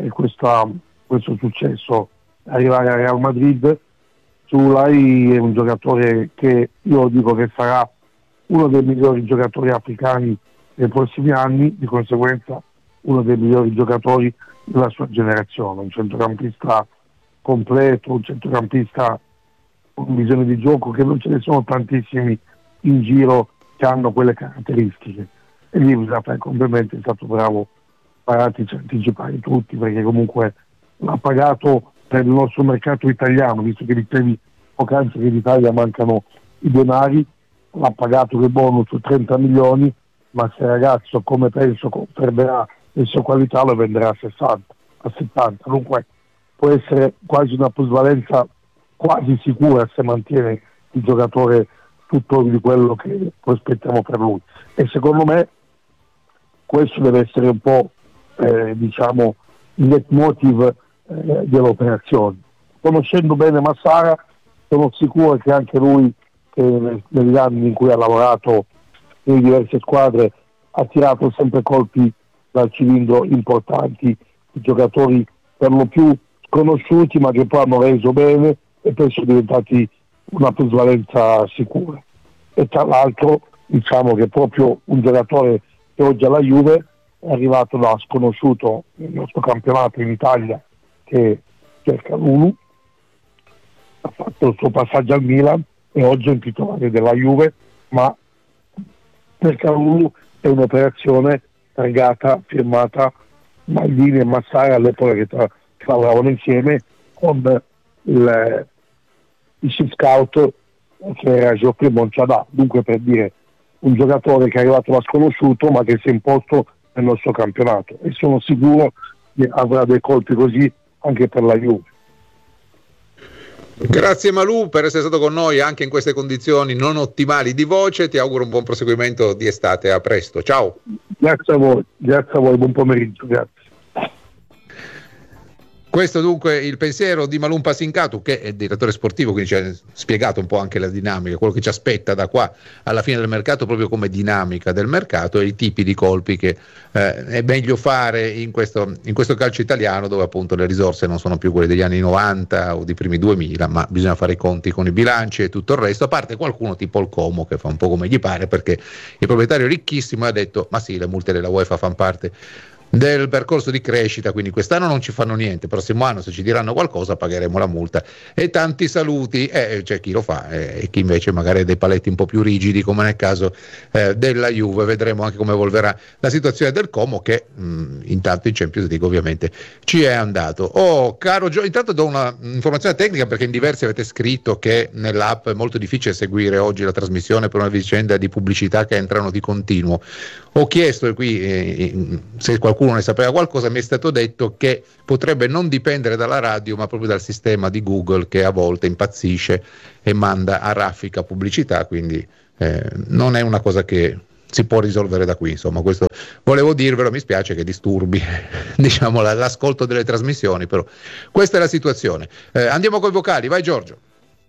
questo successo, arrivare al Real Madrid. Ulai è un giocatore che io dico che sarà uno dei migliori giocatori africani nei prossimi anni, di conseguenza uno dei migliori giocatori della sua generazione, un centrocampista completo, un centrocampista con visione di gioco, che non ce ne sono tantissimi in giro che hanno quelle caratteristiche, e lì bisogna fare complimenti, è stato bravo Paratici a anticipare tutti, perché comunque l'ha pagato per il nostro mercato italiano, visto che dicevi poc'anzi che in Italia mancano i denari, l'ha pagato che bonus 30 milioni, ma se il ragazzo, come penso, confermerà le sue qualità, lo venderà a 60, a 70. Dunque può essere quasi una plusvalenza quasi sicura se mantiene il giocatore tutto di quello che prospettiamo per lui. E secondo me questo deve essere un po' il leitmotiv dell'operazione. Conoscendo bene Massara, sono sicuro che anche lui, negli anni in cui ha lavorato in diverse squadre, ha tirato sempre colpi dal cilindro importanti, i giocatori per lo più sconosciuti ma che poi hanno reso bene e poi sono diventati una plusvalenza sicura. E tra l'altro diciamo che proprio un giocatore che oggi alla Juve è arrivato da sconosciuto nel nostro campionato in Italia, che è Calulu, ha fatto il suo passaggio al Milan e oggi è un titolare della Juve, ma per Calulu è un'operazione targata, firmata Maldini e Massara all'epoca che lavoravano insieme con il chief scout che era Geoffrey Monciadà. Dunque, per dire, un giocatore che è arrivato da sconosciuto ma che si è imposto nel nostro campionato, e sono sicuro che avrà dei colpi così anche per la Juve. Grazie Malù per essere stato con noi anche in queste condizioni non ottimali di voce, ti auguro un buon proseguimento di estate, a presto, ciao. Grazie a voi, buon pomeriggio, grazie. Questo dunque il pensiero di Malum Pasincatu, che è direttore sportivo, quindi ci ha spiegato un po' anche la dinamica, quello che ci aspetta da qua alla fine del mercato, proprio come dinamica del mercato e i tipi di colpi che è meglio fare in questo calcio italiano, dove appunto le risorse non sono più quelle degli anni 90 o di primi 2000, ma bisogna fare i conti con i bilanci e tutto il resto, a parte qualcuno tipo il Como che fa un po' come gli pare, perché il proprietario è ricchissimo e ha detto ma sì, le multe della UEFA fanno parte del percorso di crescita, quindi quest'anno non ci fanno niente, prossimo anno se ci diranno qualcosa pagheremo la multa. E tanti saluti, c'è chi lo fa e chi invece magari ha dei paletti un po' più rigidi, come nel caso della Juve. Vedremo anche come evolverà la situazione del Como, che intanto in Champions League ovviamente ci è andato. Caro Gio, intanto do una informazione tecnica, perché in diversi avete scritto che nell'app è molto difficile seguire oggi la trasmissione per una vicenda di pubblicità che entrano di continuo. Ho chiesto, e qui se qualcuno ne sapeva qualcosa, mi è stato detto che potrebbe non dipendere dalla radio, ma proprio dal sistema di Google, che a volte impazzisce e manda a raffica pubblicità, quindi non è una cosa che si può risolvere da qui. Insomma, questo volevo dirvelo, mi spiace che disturbi diciamo l'ascolto delle trasmissioni, però questa è la situazione. Andiamo con i vocali, vai Giorgio.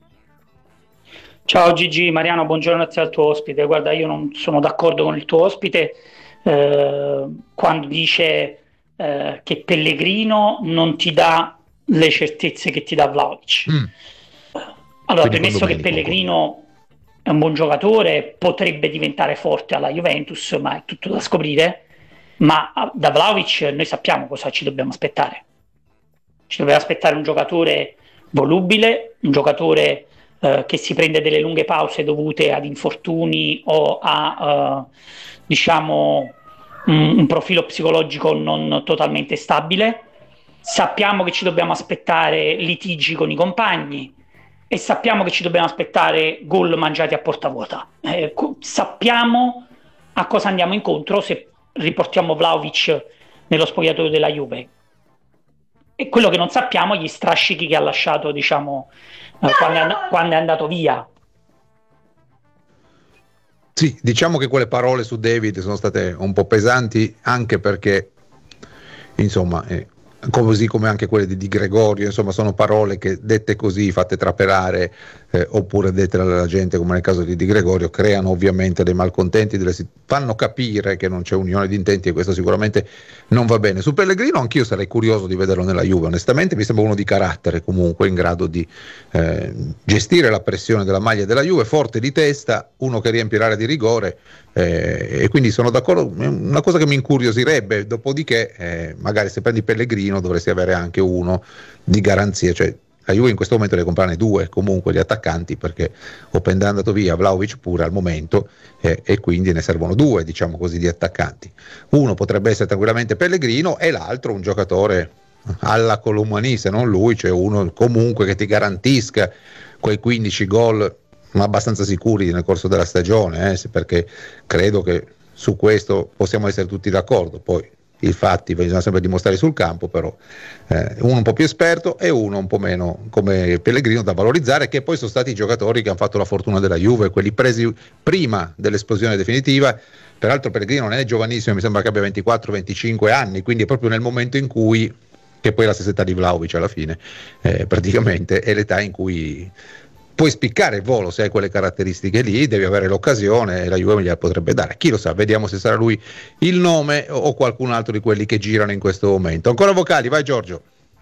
Ciao Gigi, Mariano, buongiorno al tuo ospite. Guarda, io non sono d'accordo con il tuo ospite quando dice che Pellegrino non ti dà le certezze che ti dà Vlahovic. Allora, premesso che Pellegrino è un buon giocatore, potrebbe diventare forte alla Juventus, ma è tutto da scoprire. Ma da Vlahovic noi sappiamo cosa ci dobbiamo aspettare. Ci dobbiamo aspettare un giocatore volubile, un giocatore che si prende delle lunghe pause dovute ad infortuni o a diciamo un profilo psicologico non totalmente stabile. Sappiamo che ci dobbiamo aspettare litigi con i compagni e sappiamo che ci dobbiamo aspettare gol mangiati a porta vuota. Sappiamo a cosa andiamo incontro se riportiamo Vlahovic nello spogliatoio della Juve. E quello che non sappiamo è gli strascichi che ha lasciato, diciamo, quando è andato via. Sì, diciamo che quelle parole su David sono state un po' pesanti, anche perché insomma così come anche quelle di Gregorio, insomma sono parole che dette così, fatte trapelare oppure dette dalla gente, come nel caso di Gregorio, creano ovviamente dei malcontenti, fanno capire che non c'è unione di intenti, e questo sicuramente non va bene. Su Pellegrino anch'io sarei curioso di vederlo nella Juve, onestamente mi sembra uno di carattere, comunque in grado di gestire la pressione della maglia della Juve, forte di testa, uno che riempie l'area di rigore, e quindi sono d'accordo, è una cosa che mi incuriosirebbe. Dopodiché magari se prendi Pellegrino dovresti avere anche uno di garanzia, cioè la Juve in questo momento deve comprarne due comunque di attaccanti, perché Openda è andato via, Vlahovic pure al momento, e quindi ne servono due, diciamo così, di attaccanti. Uno potrebbe essere tranquillamente Pellegrino e l'altro un giocatore alla Colomani, se non lui, cioè uno comunque che ti garantisca quei 15 gol, ma abbastanza sicuri nel corso della stagione, perché credo che su questo possiamo essere tutti d'accordo. Poi i fatti bisogna sempre dimostrare sul campo, però uno un po' più esperto e uno un po' meno come Pellegrino da valorizzare, che poi sono stati i giocatori che hanno fatto la fortuna della Juve, quelli presi prima dell'esplosione definitiva. Peraltro Pellegrino non è giovanissimo, mi sembra che abbia 24-25 anni, quindi è proprio nel momento in cui, che poi è la stessa età di Vlahovic alla fine, praticamente è l'età in cui puoi spiccare il volo. Se hai quelle caratteristiche lì devi avere l'occasione, e la Juve gliela potrebbe dare, chi lo sa. Vediamo se sarà lui il nome o qualcun altro di quelli che girano in questo momento. Ancora vocali, vai Giorgio.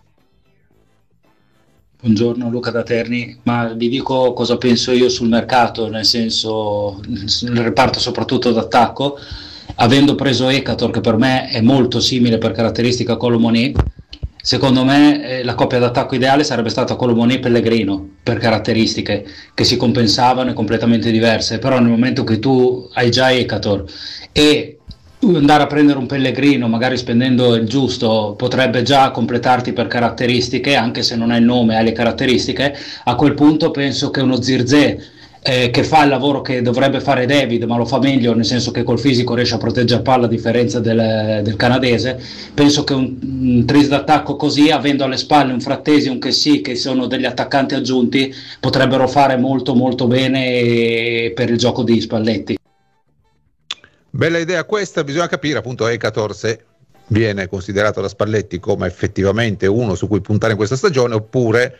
Buongiorno, Luca da Terni, ma vi dico cosa penso io sul mercato, nel senso nel reparto soprattutto d'attacco, avendo preso Ekator, che per me è molto simile per caratteristica a Colomoni. Secondo me la coppia d'attacco ideale sarebbe stata Colomoni-Pellegrino, per caratteristiche che si compensavano e completamente diverse, però nel momento che tu hai già Ekator e andare a prendere un Pellegrino, magari spendendo il giusto, potrebbe già completarti per caratteristiche, anche se non hai il nome, hai le caratteristiche. A quel punto penso che uno Zirkzee, che fa il lavoro che dovrebbe fare David, ma lo fa meglio, nel senso che col fisico riesce a proteggere palla a differenza del canadese. Penso che un tris d'attacco così, avendo alle spalle un Frattesi e un Chessy, che sono degli attaccanti aggiunti, potrebbero fare molto molto bene per il gioco di Spalletti. Bella idea questa, bisogna capire appunto Ekator se viene considerato da Spalletti come effettivamente uno su cui puntare in questa stagione, oppure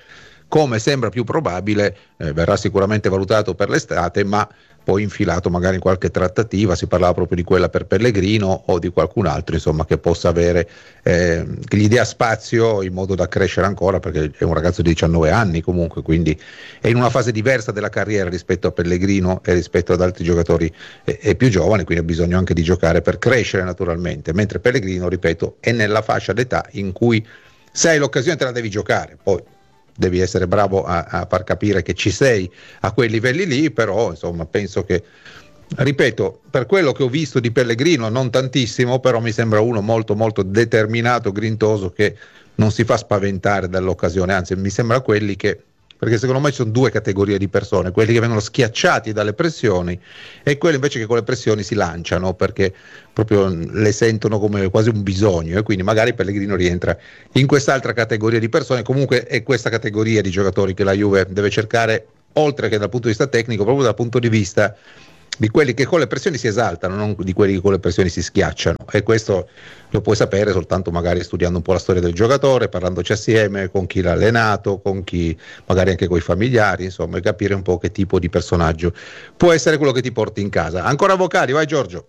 come sembra più probabile, verrà sicuramente valutato per l'estate, ma poi infilato magari in qualche trattativa. Si parlava proprio di quella per Pellegrino o di qualcun altro, insomma, che possa avere, che gli dia spazio in modo da crescere ancora, perché è un ragazzo di 19 anni comunque, quindi è in una fase diversa della carriera rispetto a Pellegrino e rispetto ad altri giocatori più giovani, quindi ha bisogno anche di giocare per crescere naturalmente, mentre Pellegrino, ripeto, è nella fascia d'età in cui se hai l'occasione te la devi giocare, poi devi essere bravo a far capire che ci sei a quei livelli lì, però insomma penso che, ripeto, per quello che ho visto di Pellegrino, non tantissimo, però mi sembra uno molto molto determinato, grintoso, che non si fa spaventare dall'occasione, anzi mi sembra quelli che, perché secondo me ci sono due categorie di persone, quelli che vengono schiacciati dalle pressioni e quelli invece che con le pressioni si lanciano perché proprio le sentono come quasi un bisogno, e quindi magari Pellegrino rientra in quest'altra categoria di persone. Comunque è questa categoria di giocatori che la Juve deve cercare, oltre che dal punto di vista tecnico, proprio dal punto di vista di quelli che con le pressioni si esaltano, non di quelli che con le pressioni si schiacciano, e questo lo puoi sapere soltanto magari studiando un po' la storia del giocatore, parlandoci assieme con chi l'ha allenato, con chi magari anche con i familiari, insomma, e capire un po' che tipo di personaggio può essere quello che ti porti in casa. Ancora vocali, vai Giorgio.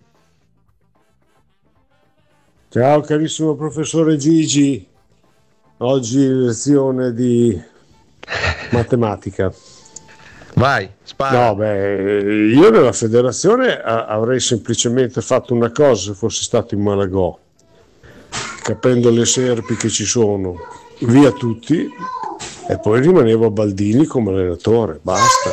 Ciao carissimo professore Gigi, oggi lezione di matematica. Vai, spara. No, io nella federazione avrei semplicemente fatto una cosa se fossi stato in Malagò, capendo le serpi che ci sono, via tutti, e poi rimanevo a Baldini come allenatore, basta.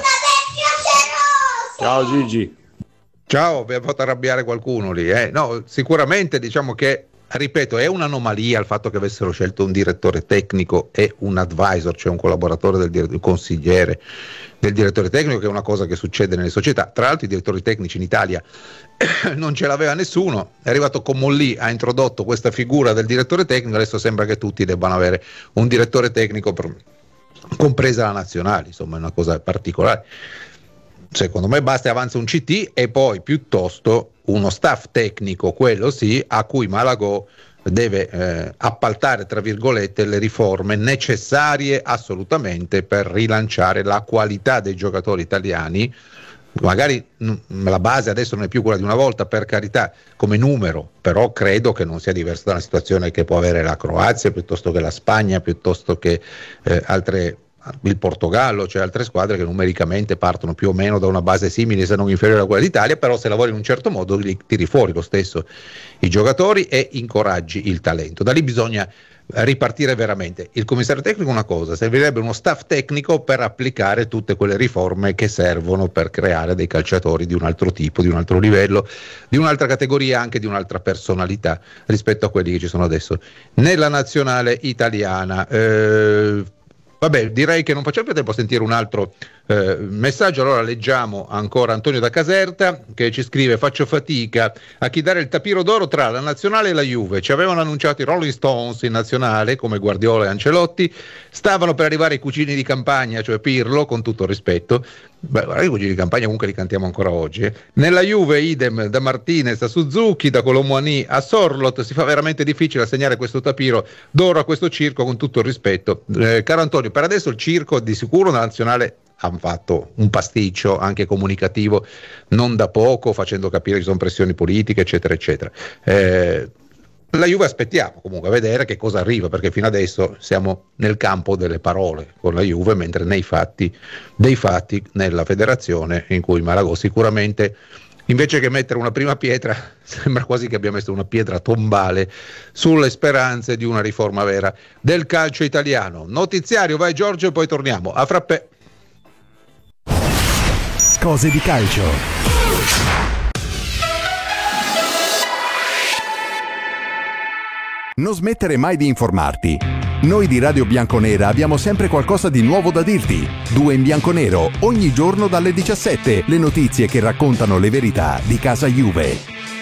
Ciao Gigi. Ciao, vi ha fatto arrabbiare qualcuno lì, No, sicuramente diciamo che, ripeto, è un'anomalia il fatto che avessero scelto un direttore tecnico e un advisor, cioè un collaboratore un consigliere del direttore tecnico, che è una cosa che succede nelle società. Tra l'altro i direttori tecnici in Italia non ce l'aveva nessuno, è arrivato Comolli, ha introdotto questa figura del direttore tecnico, adesso sembra che tutti debbano avere un direttore tecnico, compresa la nazionale, insomma è una cosa particolare. Secondo me basta e avanza un CT e poi piuttosto uno staff tecnico, quello sì, a cui Malagò deve appaltare, tra virgolette, le riforme necessarie assolutamente per rilanciare la qualità dei giocatori italiani. Magari la base adesso non è più quella di una volta, per carità, come numero, però credo che non sia diversa da una situazione che può avere la Croazia, piuttosto che la Spagna, piuttosto che il Portogallo, cioè altre squadre che numericamente partono più o meno da una base simile, se non inferiore a quella d'Italia, però se lavori in un certo modo li tiri fuori lo stesso i giocatori e incoraggi il talento. Da lì bisogna ripartire veramente. Il commissario tecnico è una cosa, servirebbe uno staff tecnico per applicare tutte quelle riforme che servono per creare dei calciatori di un altro tipo, di un altro livello, di un'altra categoria, anche di un'altra personalità rispetto a quelli che ci sono adesso nella nazionale italiana. Vabbè, direi che non facciamo più tempo a sentire un altro messaggio. Allora leggiamo ancora Antonio da Caserta, che ci scrive: faccio fatica a chi dare il tapiro d'oro tra la nazionale e la Juve. Ci avevano annunciato i Rolling Stones in nazionale come Guardiola e Ancelotti, stavano per arrivare i cugini di campagna, cioè Pirlo, con tutto il rispetto. I cugini di campagna comunque li cantiamo ancora oggi. Nella Juve idem, da Martinez a Suzuki, da Colomboani a Sorlot. Si fa veramente difficile assegnare questo tapiro d'oro a questo circo, con tutto il rispetto. Caro Antonio, per adesso il circo di sicuro nella nazionale hanno fatto un pasticcio anche comunicativo non da poco, facendo capire che ci sono pressioni politiche eccetera eccetera. La Juve aspettiamo comunque a vedere che cosa arriva, perché fino adesso siamo nel campo delle parole con la Juve, mentre dei fatti nella federazione, in cui Malagò sicuramente, invece che mettere una prima pietra, sembra quasi che abbia messo una pietra tombale sulle speranze di una riforma vera del calcio italiano. Notiziario, vai Giorgio e poi torniamo. A frappè. Cose di calcio. Non smettere mai di informarti. Noi di Radio Bianconera abbiamo sempre qualcosa di nuovo da dirti. 2 in bianco nero, ogni giorno dalle 17, le notizie che raccontano le verità di casa Juve.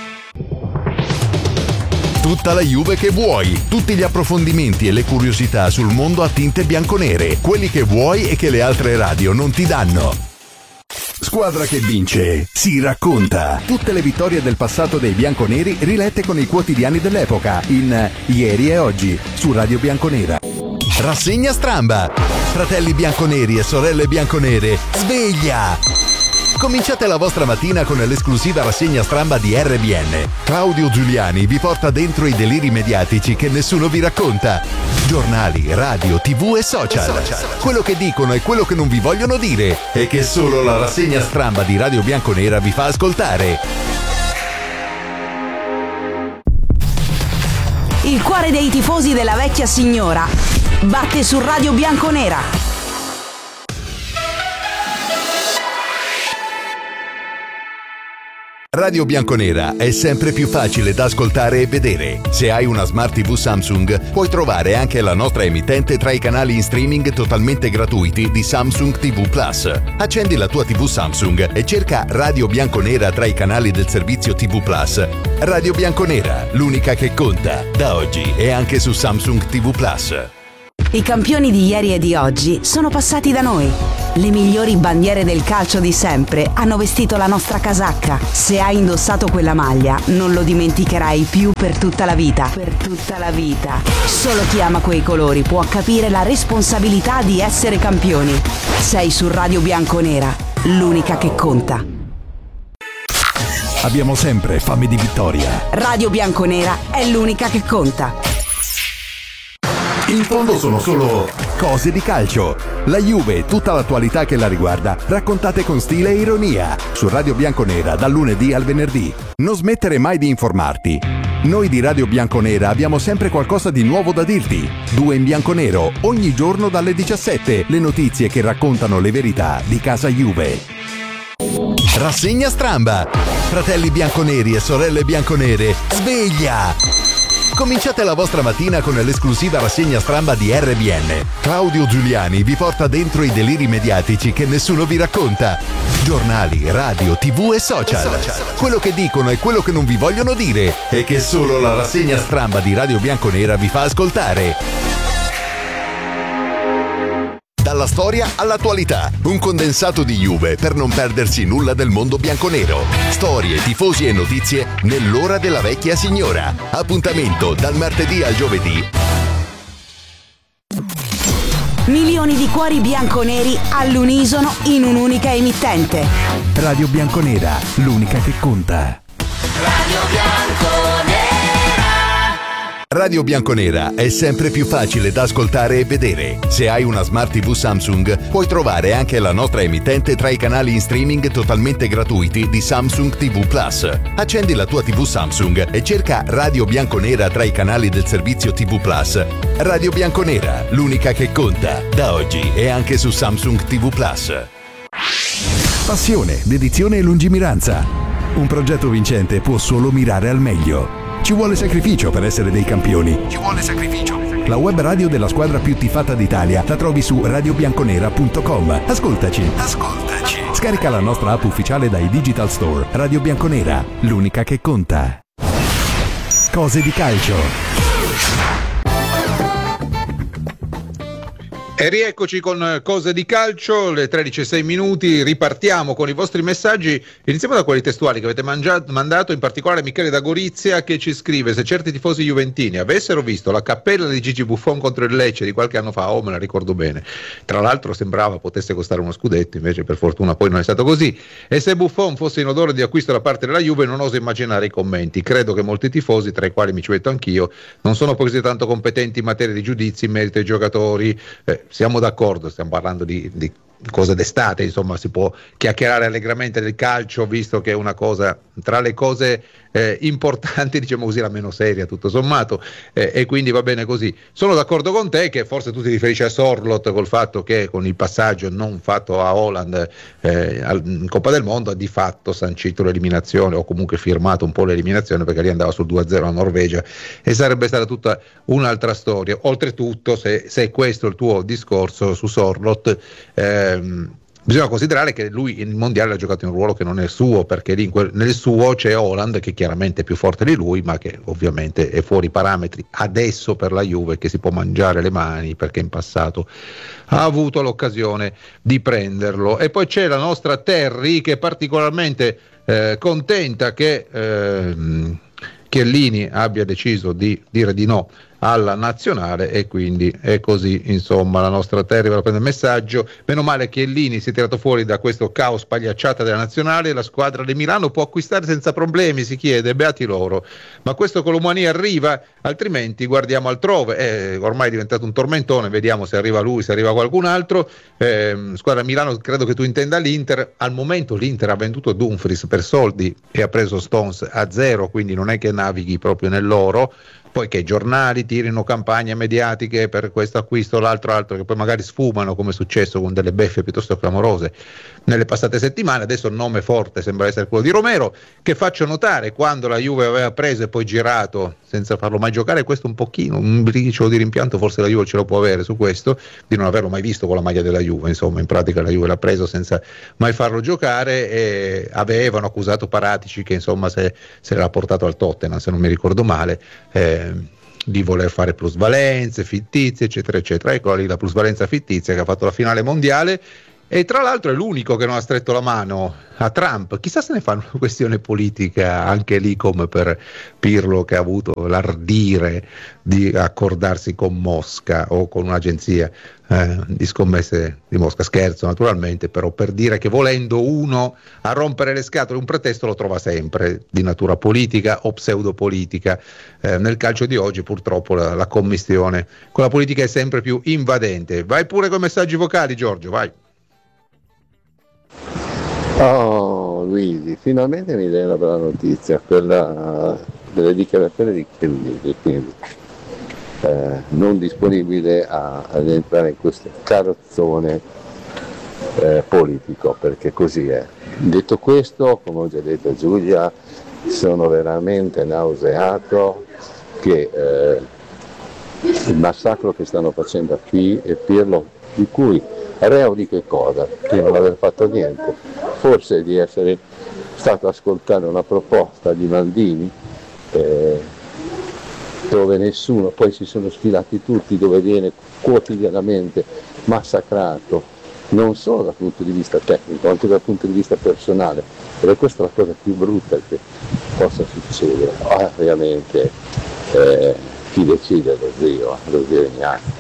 Tutta la Juve che vuoi, tutti gli approfondimenti e le curiosità sul mondo a tinte bianconere, quelli che vuoi e che le altre radio non ti danno. Squadra che vince si racconta. Tutte le vittorie del passato dei bianconeri rilette con i quotidiani dell'epoca in Ieri e Oggi su Radio Bianconera. Rassegna Stramba. Fratelli bianconeri e sorelle bianconere, sveglia! Cominciate la vostra mattina con l'esclusiva rassegna Stramba di RBN. Claudio Giuliani vi porta dentro i deliri mediatici che nessuno vi racconta. Giornali, radio, TV e social. Quello che dicono e quello che non vi vogliono dire e che solo la rassegna Stramba di Radio Bianconera vi fa ascoltare. Il cuore dei tifosi della vecchia signora batte su Radio Bianconera. Radio Bianconera è sempre più facile da ascoltare e vedere. Se hai una Smart TV Samsung, puoi trovare anche la nostra emittente tra i canali in streaming totalmente gratuiti di Samsung TV Plus. Accendi la tua TV Samsung e cerca Radio Bianconera tra i canali del servizio TV Plus. Radio Bianconera, l'unica che conta, da oggi e anche su Samsung TV Plus. I campioni di ieri e di oggi sono passati da noi. Le migliori bandiere del calcio di sempre hanno vestito la nostra casacca. Se hai indossato quella maglia, non lo dimenticherai più per tutta la vita. Per tutta la vita. Solo chi ama quei colori può capire la responsabilità di essere campioni. Sei su Radio Bianconera, l'unica che conta. Abbiamo sempre fame di vittoria. Radio Bianconera è l'unica che conta. In fondo sono solo cose di calcio. La Juve e tutta l'attualità che la riguarda, raccontate con stile e ironia. Su Radio Bianconera dal lunedì al venerdì. Non smettere mai di informarti. Noi di Radio Bianconera abbiamo sempre qualcosa di nuovo da dirti. 2 in bianconero, ogni giorno dalle 17. Le notizie che raccontano le verità di casa Juve. Rassegna Stramba. Fratelli bianconeri e sorelle bianconere, sveglia! Cominciate la vostra mattina con l'esclusiva rassegna Stramba di RBN. Claudio Giuliani vi porta dentro i deliri mediatici che nessuno vi racconta. Giornali, radio, TV e social. Quello che dicono e quello che non vi vogliono dire e che solo la rassegna Stramba di Radio Bianconera vi fa ascoltare. Dalla storia all'attualità, un condensato di Juve per non perdersi nulla del mondo bianconero. Storie, tifosi e notizie nell'ora della vecchia signora. Appuntamento dal martedì al giovedì. Milioni di cuori bianconeri all'unisono in un'unica emittente. Radio Bianconera, l'unica che conta. Radio Bianconera. Radio Bianconera è sempre più facile da ascoltare e vedere. Se hai una Smart TV Samsung, puoi trovare anche la nostra emittente tra i canali in streaming totalmente gratuiti di Samsung TV Plus. Accendi la tua TV Samsung e cerca Radio Bianconera tra i canali del servizio TV Plus. Radio Bianconera, l'unica che conta, da oggi e anche su Samsung TV Plus. Passione, dedizione e lungimiranza. Un progetto vincente può solo mirare al meglio. Ci vuole sacrificio per essere dei campioni. Ci vuole sacrificio. La web radio della squadra più tifata d'Italia la trovi su radiobianconera.com. Ascoltaci. Scarica la nostra app ufficiale dai Digital Store. Radio Bianconera, l'unica che conta. Cose di calcio. E rieccoci con Cose di Calcio, le 13:06, ripartiamo con i vostri messaggi, iniziamo da quelli testuali che avete mandato, in particolare Michele da Gorizia che ci scrive: se certi tifosi juventini avessero visto la cappella di Gigi Buffon contro il Lecce di qualche anno fa, me la ricordo bene, tra l'altro sembrava potesse costare uno scudetto, invece per fortuna poi non è stato così, e se Buffon fosse in odore di acquisto da parte della Juve non oso immaginare i commenti, credo che molti tifosi, tra i quali mi ci metto anch'io, non sono così tanto competenti in materia di giudizi in merito ai giocatori. Siamo d'accordo, stiamo parlando di cose d'estate, insomma si può chiacchierare allegramente del calcio, visto che è una cosa tra le cose importanti, diciamo così, la meno seria tutto sommato, e quindi va bene così. Sono d'accordo con te che forse tu ti riferisci a Sorloth col fatto che con il passaggio non fatto a Haaland in Coppa del Mondo ha di fatto sancito l'eliminazione, o comunque firmato un po' l'eliminazione, perché lì andava sul 2-0 la Norvegia e sarebbe stata tutta un'altra storia. Oltretutto, se questo è il tuo discorso su Sorloth, bisogna considerare che lui in mondiale ha giocato in un ruolo che non è suo, perché lì nel suo c'è Haaland che chiaramente è più forte di lui, ma che ovviamente è fuori parametri adesso per la Juve, che si può mangiare le mani perché in passato ha avuto l'occasione di prenderlo. E poi c'è la nostra Terry che è particolarmente contenta che Chiellini abbia deciso di dire di no alla nazionale, e quindi è così, insomma. La nostra Terry prende il messaggio: meno male che Chiellini si è tirato fuori da questo caos pagliacciata della nazionale, la squadra di Milano può acquistare senza problemi, si chiede, beati loro. Ma questo Colomani arriva, altrimenti guardiamo altrove. Ormai è diventato un tormentone, vediamo se arriva lui, se arriva qualcun altro. Squadra Milano, credo che tu intenda l'Inter. Al momento l'Inter ha venduto Dumfries per soldi e ha preso Stones a 0, quindi non è che navighi proprio nell'oro. Poi che i giornali tirino campagne mediatiche per questo acquisto o l'altro, che poi magari sfumano, come è successo con delle beffe piuttosto clamorose nelle passate settimane. Adesso il nome forte sembra essere quello di Romero, che faccio notare, quando la Juve aveva preso e poi girato senza farlo mai giocare, questo un pochino, un briciolo di rimpianto forse la Juve ce lo può avere su questo, di non averlo mai visto con la maglia della Juve. Insomma, in pratica la Juve l'ha preso senza mai farlo giocare, e avevano accusato Paratici, che insomma se l'ha portato al Tottenham, se non mi ricordo male, di voler fare plusvalenze fittizie, eccetera eccetera. Ecco lì la plusvalenza fittizia, che ha fatto la finale mondiale, e tra l'altro è l'unico che non ha stretto la mano a Trump. Chissà se ne fa una questione politica anche lì, come per Pirlo, che ha avuto l'ardire di accordarsi con Mosca o con un'agenzia di scommesse di Mosca. Scherzo naturalmente, però per dire che volendo uno a rompere le scatole un pretesto lo trova sempre, di natura politica o pseudopolitica. Nel calcio di oggi purtroppo la commistione con la politica è sempre più invadente. Vai pure con messaggi vocali, Giorgio, vai. Oh Luigi, finalmente mi dai una bella notizia, quella delle dichiarazioni di Chiellini, quindi non disponibile ad entrare in questo carrozzone politico, perché così è. Detto questo, come ho già detto a Giulia, sono veramente nauseato che il massacro che stanno facendo qui e Pirlo, di cui reo di che cosa? Di non aver fatto niente, forse di essere stato ascoltare una proposta di Maldini dove nessuno, poi si sono sfilati tutti, dove viene quotidianamente massacrato, non solo dal punto di vista tecnico, anche dal punto di vista personale, ed questa è la cosa più brutta che possa succedere. Ovviamente chi decide è lo zio Ignazio.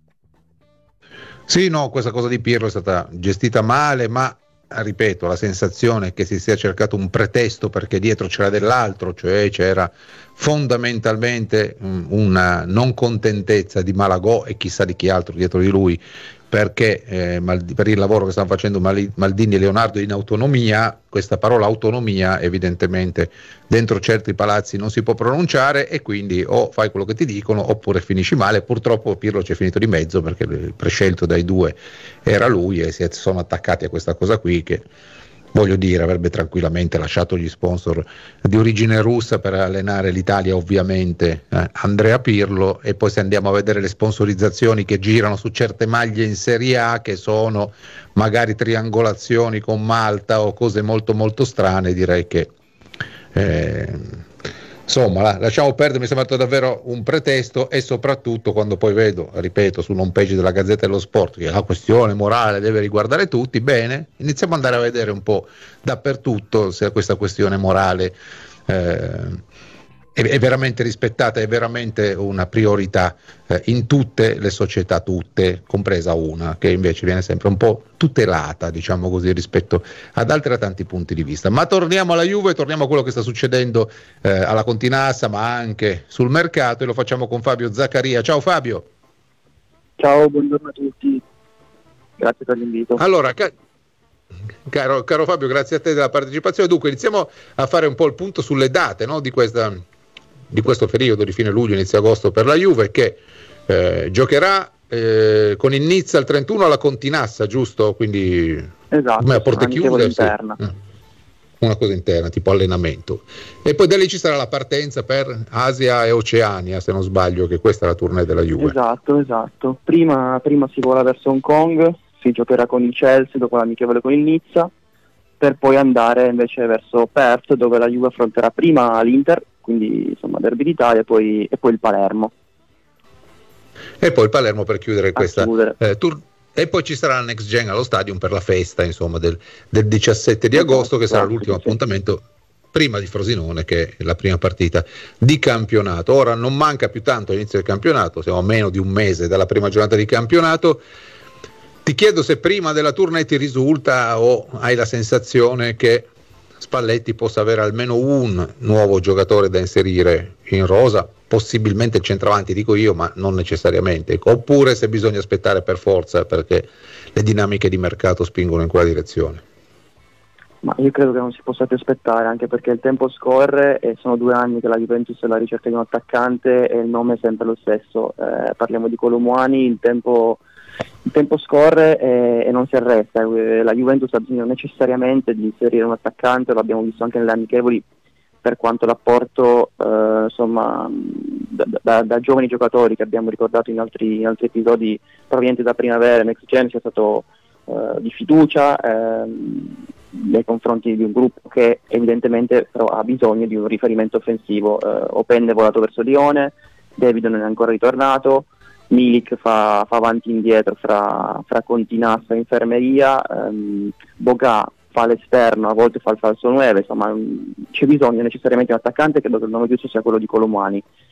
Sì, no, questa cosa di Pirlo è stata gestita male, ma ripeto, la sensazione è che si sia cercato un pretesto perché dietro c'era dell'altro, cioè c'era fondamentalmente una non contentezza di Malagò e chissà di chi altro dietro di lui, perché per il lavoro che stanno facendo Maldini e Leonardo in autonomia. Questa parola autonomia evidentemente dentro certi palazzi non si può pronunciare, e quindi o fai quello che ti dicono oppure finisci male. Purtroppo Pirlo ci è finito di mezzo, perché il prescelto dai due era lui, e si sono attaccati a questa cosa qui, che voglio dire avrebbe tranquillamente lasciato gli sponsor di origine russa per allenare l'Italia, ovviamente Andrea Pirlo. E poi se andiamo a vedere le sponsorizzazioni che girano su certe maglie in Serie A, che sono magari triangolazioni con Malta o cose molto molto strane, direi che insomma lasciamo perdere. Mi è sembrato davvero un pretesto, e soprattutto quando poi vedo, ripeto, sul home page della Gazzetta dello Sport che la questione morale deve riguardare tutti, bene, iniziamo ad andare a vedere un po' dappertutto se questa questione morale è veramente rispettata, è veramente una priorità in tutte le società, tutte, compresa una che invece viene sempre un po' tutelata, diciamo così, rispetto ad altre, da tanti punti di vista. Ma torniamo alla Juve, torniamo a quello che sta succedendo alla Continassa, ma anche sul mercato, e lo facciamo con Fabio Zaccaria. Ciao Fabio. Ciao, buongiorno a tutti, grazie per l'invito. Allora, caro Fabio, grazie a te della partecipazione. Dunque iniziamo a fare un po' il punto sulle date, no, di questo periodo di fine luglio, inizio agosto per la Juve, che giocherà con il Nizza il 31 alla Continassa, giusto? Quindi esatto, a porte chiuse, interna. Sì. Una cosa interna, tipo allenamento, e poi da lì ci sarà la partenza per Asia e Oceania, se non sbaglio, che questa è la tournée della Juve. Esatto. Prima si vola verso Hong Kong, si giocherà con il Chelsea, dopo l'amichevole con il Nizza, per poi andare invece verso Perth, dove la Juve affronterà prima l'Inter, quindi insomma derby d'Italia, e poi il Palermo. E poi il Palermo per chiudere questa tour. E poi ci sarà la Next Gen allo Stadium per la festa, insomma, del 17 di agosto, che sarà l'ultimo appuntamento prima di Frosinone, che è la prima partita di campionato. Ora non manca più tanto all'inizio del campionato, siamo a meno di un mese dalla prima giornata di campionato. Ti chiedo se prima della tournée ti risulta o hai la sensazione che Spalletti possa avere almeno un nuovo giocatore da inserire in rosa, possibilmente il centravanti dico io, ma non necessariamente, oppure se bisogna aspettare per forza perché le dinamiche di mercato spingono in quella direzione. Ma io credo che non si possa più aspettare, anche perché il tempo scorre e sono 2 anni che la Juventus è alla ricerca di un attaccante e il nome è sempre lo stesso. Parliamo di Kolo Muani, il tempo scorre e non si arresta. La Juventus ha bisogno necessariamente di inserire un attaccante, lo abbiamo visto anche nelle amichevoli, per quanto l'apporto da giovani giocatori che abbiamo ricordato in altri episodi provenienti da Primavera e Next Gen sia stato di fiducia nei confronti di un gruppo che evidentemente però ha bisogno di un riferimento offensivo. Opende è volato verso Lione, David non è ancora ritornato, Milik fa avanti e indietro fra Continassa e Infermeria, Boga fa l'esterno, a volte fa il falso 9, insomma c'è bisogno necessariamente di un attaccante, credo che il nome giusto sia quello di Kolo Muani.